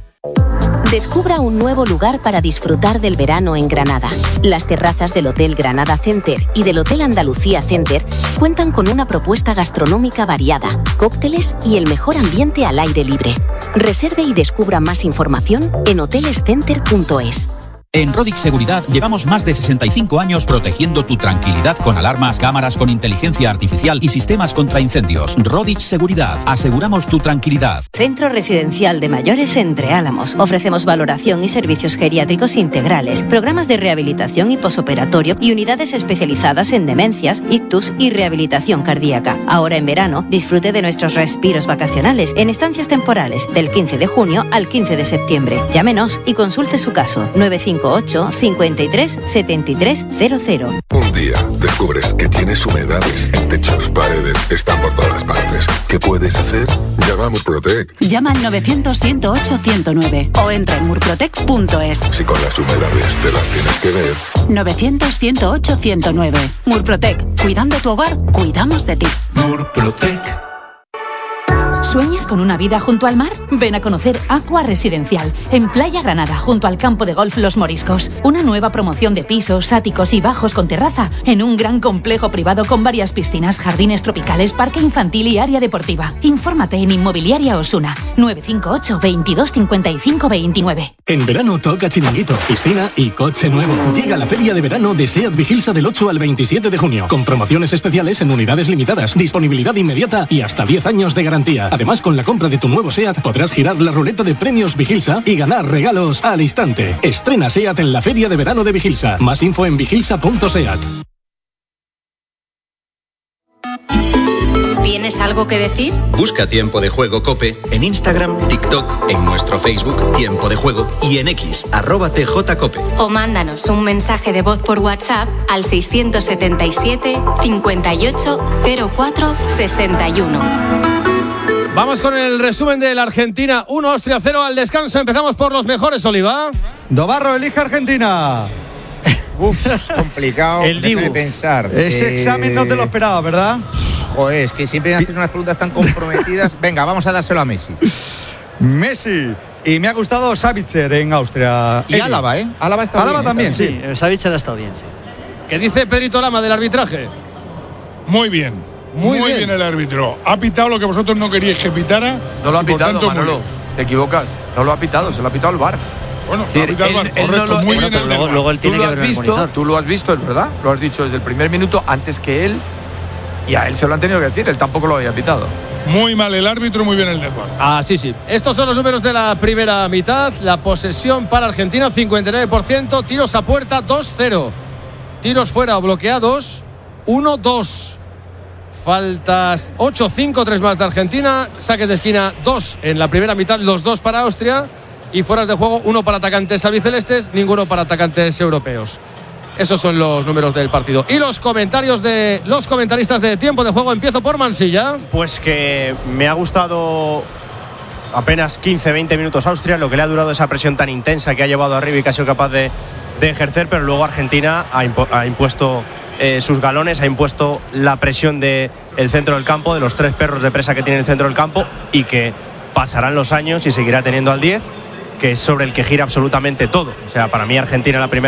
Descubra un nuevo lugar para disfrutar del verano en Granada. Las terrazas del Hotel Granada Center y del Hotel Andalucía Center cuentan con una propuesta gastronómica variada, cócteles y el mejor ambiente al aire libre. Reserve y descubra más información en hoteles center punto es. En Rodix Seguridad llevamos más de sesenta y cinco años protegiendo tu tranquilidad con alarmas, cámaras con inteligencia artificial y sistemas contra incendios. Rodix Seguridad, aseguramos tu tranquilidad. Centro Residencial de Mayores Entre Álamos. Ofrecemos valoración y servicios geriátricos integrales, programas de rehabilitación y posoperatorio y unidades especializadas en demencias, ictus y rehabilitación cardíaca. Ahora en verano, disfrute de nuestros respiros vacacionales en estancias temporales del quince de junio al quince de septiembre. Llámenos y consulte su caso. nueve cinco ocho, cincuenta y tres, setenta y tres cero cero. Un día descubres que tienes humedades en techos, paredes, están por todas partes. ¿Qué puedes hacer? Llama a Murprotec. Llama al novecientos, ciento ocho, ciento nueve o entra en murprotec punto es. Si con las humedades te las tienes que ver. novecientos, ciento ocho, ciento nueve. Murprotec. Cuidando tu hogar, cuidamos de ti. Murprotec. ¿Sueñas con una vida junto al mar? Ven a conocer Aqua Residencial, en Playa Granada, junto al campo de golf Los Moriscos. Una nueva promoción de pisos, áticos y bajos con terraza, en un gran complejo privado con varias piscinas, jardines tropicales, parque infantil y área deportiva. Infórmate en Inmobiliaria Osuna, nueve cinco ocho, veintidós, cincuenta y cinco, veintinueve. En verano toca chiringuito, piscina y coche nuevo. Llega la feria de verano de SEAT Vigilsa del ocho al veintisiete de junio, con promociones especiales en unidades limitadas, disponibilidad inmediata y hasta diez años de garantía. Además, con la compra de tu nuevo SEAT podrás girar la ruleta de premios Vigilsa y ganar regalos al instante. Estrena SEAT en la feria de verano de Vigilsa. Más info en vigilsa punto seat. ¿Tienes algo que decir? Busca Tiempo de Juego COPE en Instagram, TikTok, en nuestro Facebook Tiempo de Juego y en X, arroba tjcope. O mándanos un mensaje de voz por WhatsApp al seiscientos setenta y siete, cincuenta y ocho, cero cuatro, sesenta y uno. Vamos con el resumen de la Argentina uno, Austria cero al descanso. Empezamos por los mejores, Oliva. Dobarro elige Argentina. Uf, es complicado de pensar. Ese eh... examen no te lo esperaba, ¿verdad? Joder, es que siempre me hacen unas preguntas tan comprometidas. Venga, vamos a dárselo a Messi. Messi. Y me ha gustado Savitzer en Austria. Y Álava, ¿eh? Álava está Álava bien, también, Sí, sí. sí. Savitzer ha estado bien, sí. ¿Qué dice Pedrito Lama del arbitraje? Muy bien. Muy Muy, bien. bien. el árbitro. Ha pitado lo que vosotros no queríais que pitara. No lo ha y por pitado, tanto, muy Manolo. bien. Te equivocas. No lo ha pitado, se lo ha pitado el V A R. Bueno, se lo ha pitado el V A R, Él- él no correcto, lo- muy él- bien pero el luego- del luego V A R. él tiene Tú lo que has ver en el visto, monitor. tú lo has visto, es verdad. Lo has dicho desde el primer minuto antes que él. Y a él se lo han tenido que decir, él tampoco lo había pitado. Muy mal el árbitro, muy bien el del V A R. Ah, sí, sí. Estos son los números de la primera mitad. La posesión para Argentina, cincuenta y nueve por ciento. Tiros a puerta, dos cero. Tiros fuera o bloqueados, uno dos. Faltas ocho cinco, tres más de Argentina. Saques de esquina, dos en la primera mitad, los dos para Austria. Y fueras de juego, uno para atacantes albicelestes, ninguno para atacantes europeos. Esos son los números del partido. Y los comentarios de los comentaristas de tiempo de juego. Empiezo por Mansilla. Pues que me ha gustado apenas quince veinte minutos Austria, lo que le ha durado esa presión tan intensa que ha llevado arriba y que ha sido capaz de, de ejercer, pero luego Argentina ha, impo ha impuesto eh, sus galones, ha impuesto la presión del centro del campo, de los tres perros de presa que tiene el centro del campo, y que pasarán los años y seguirá teniendo al diez, que es sobre el que gira absolutamente todo. O sea, para mí Argentina la primera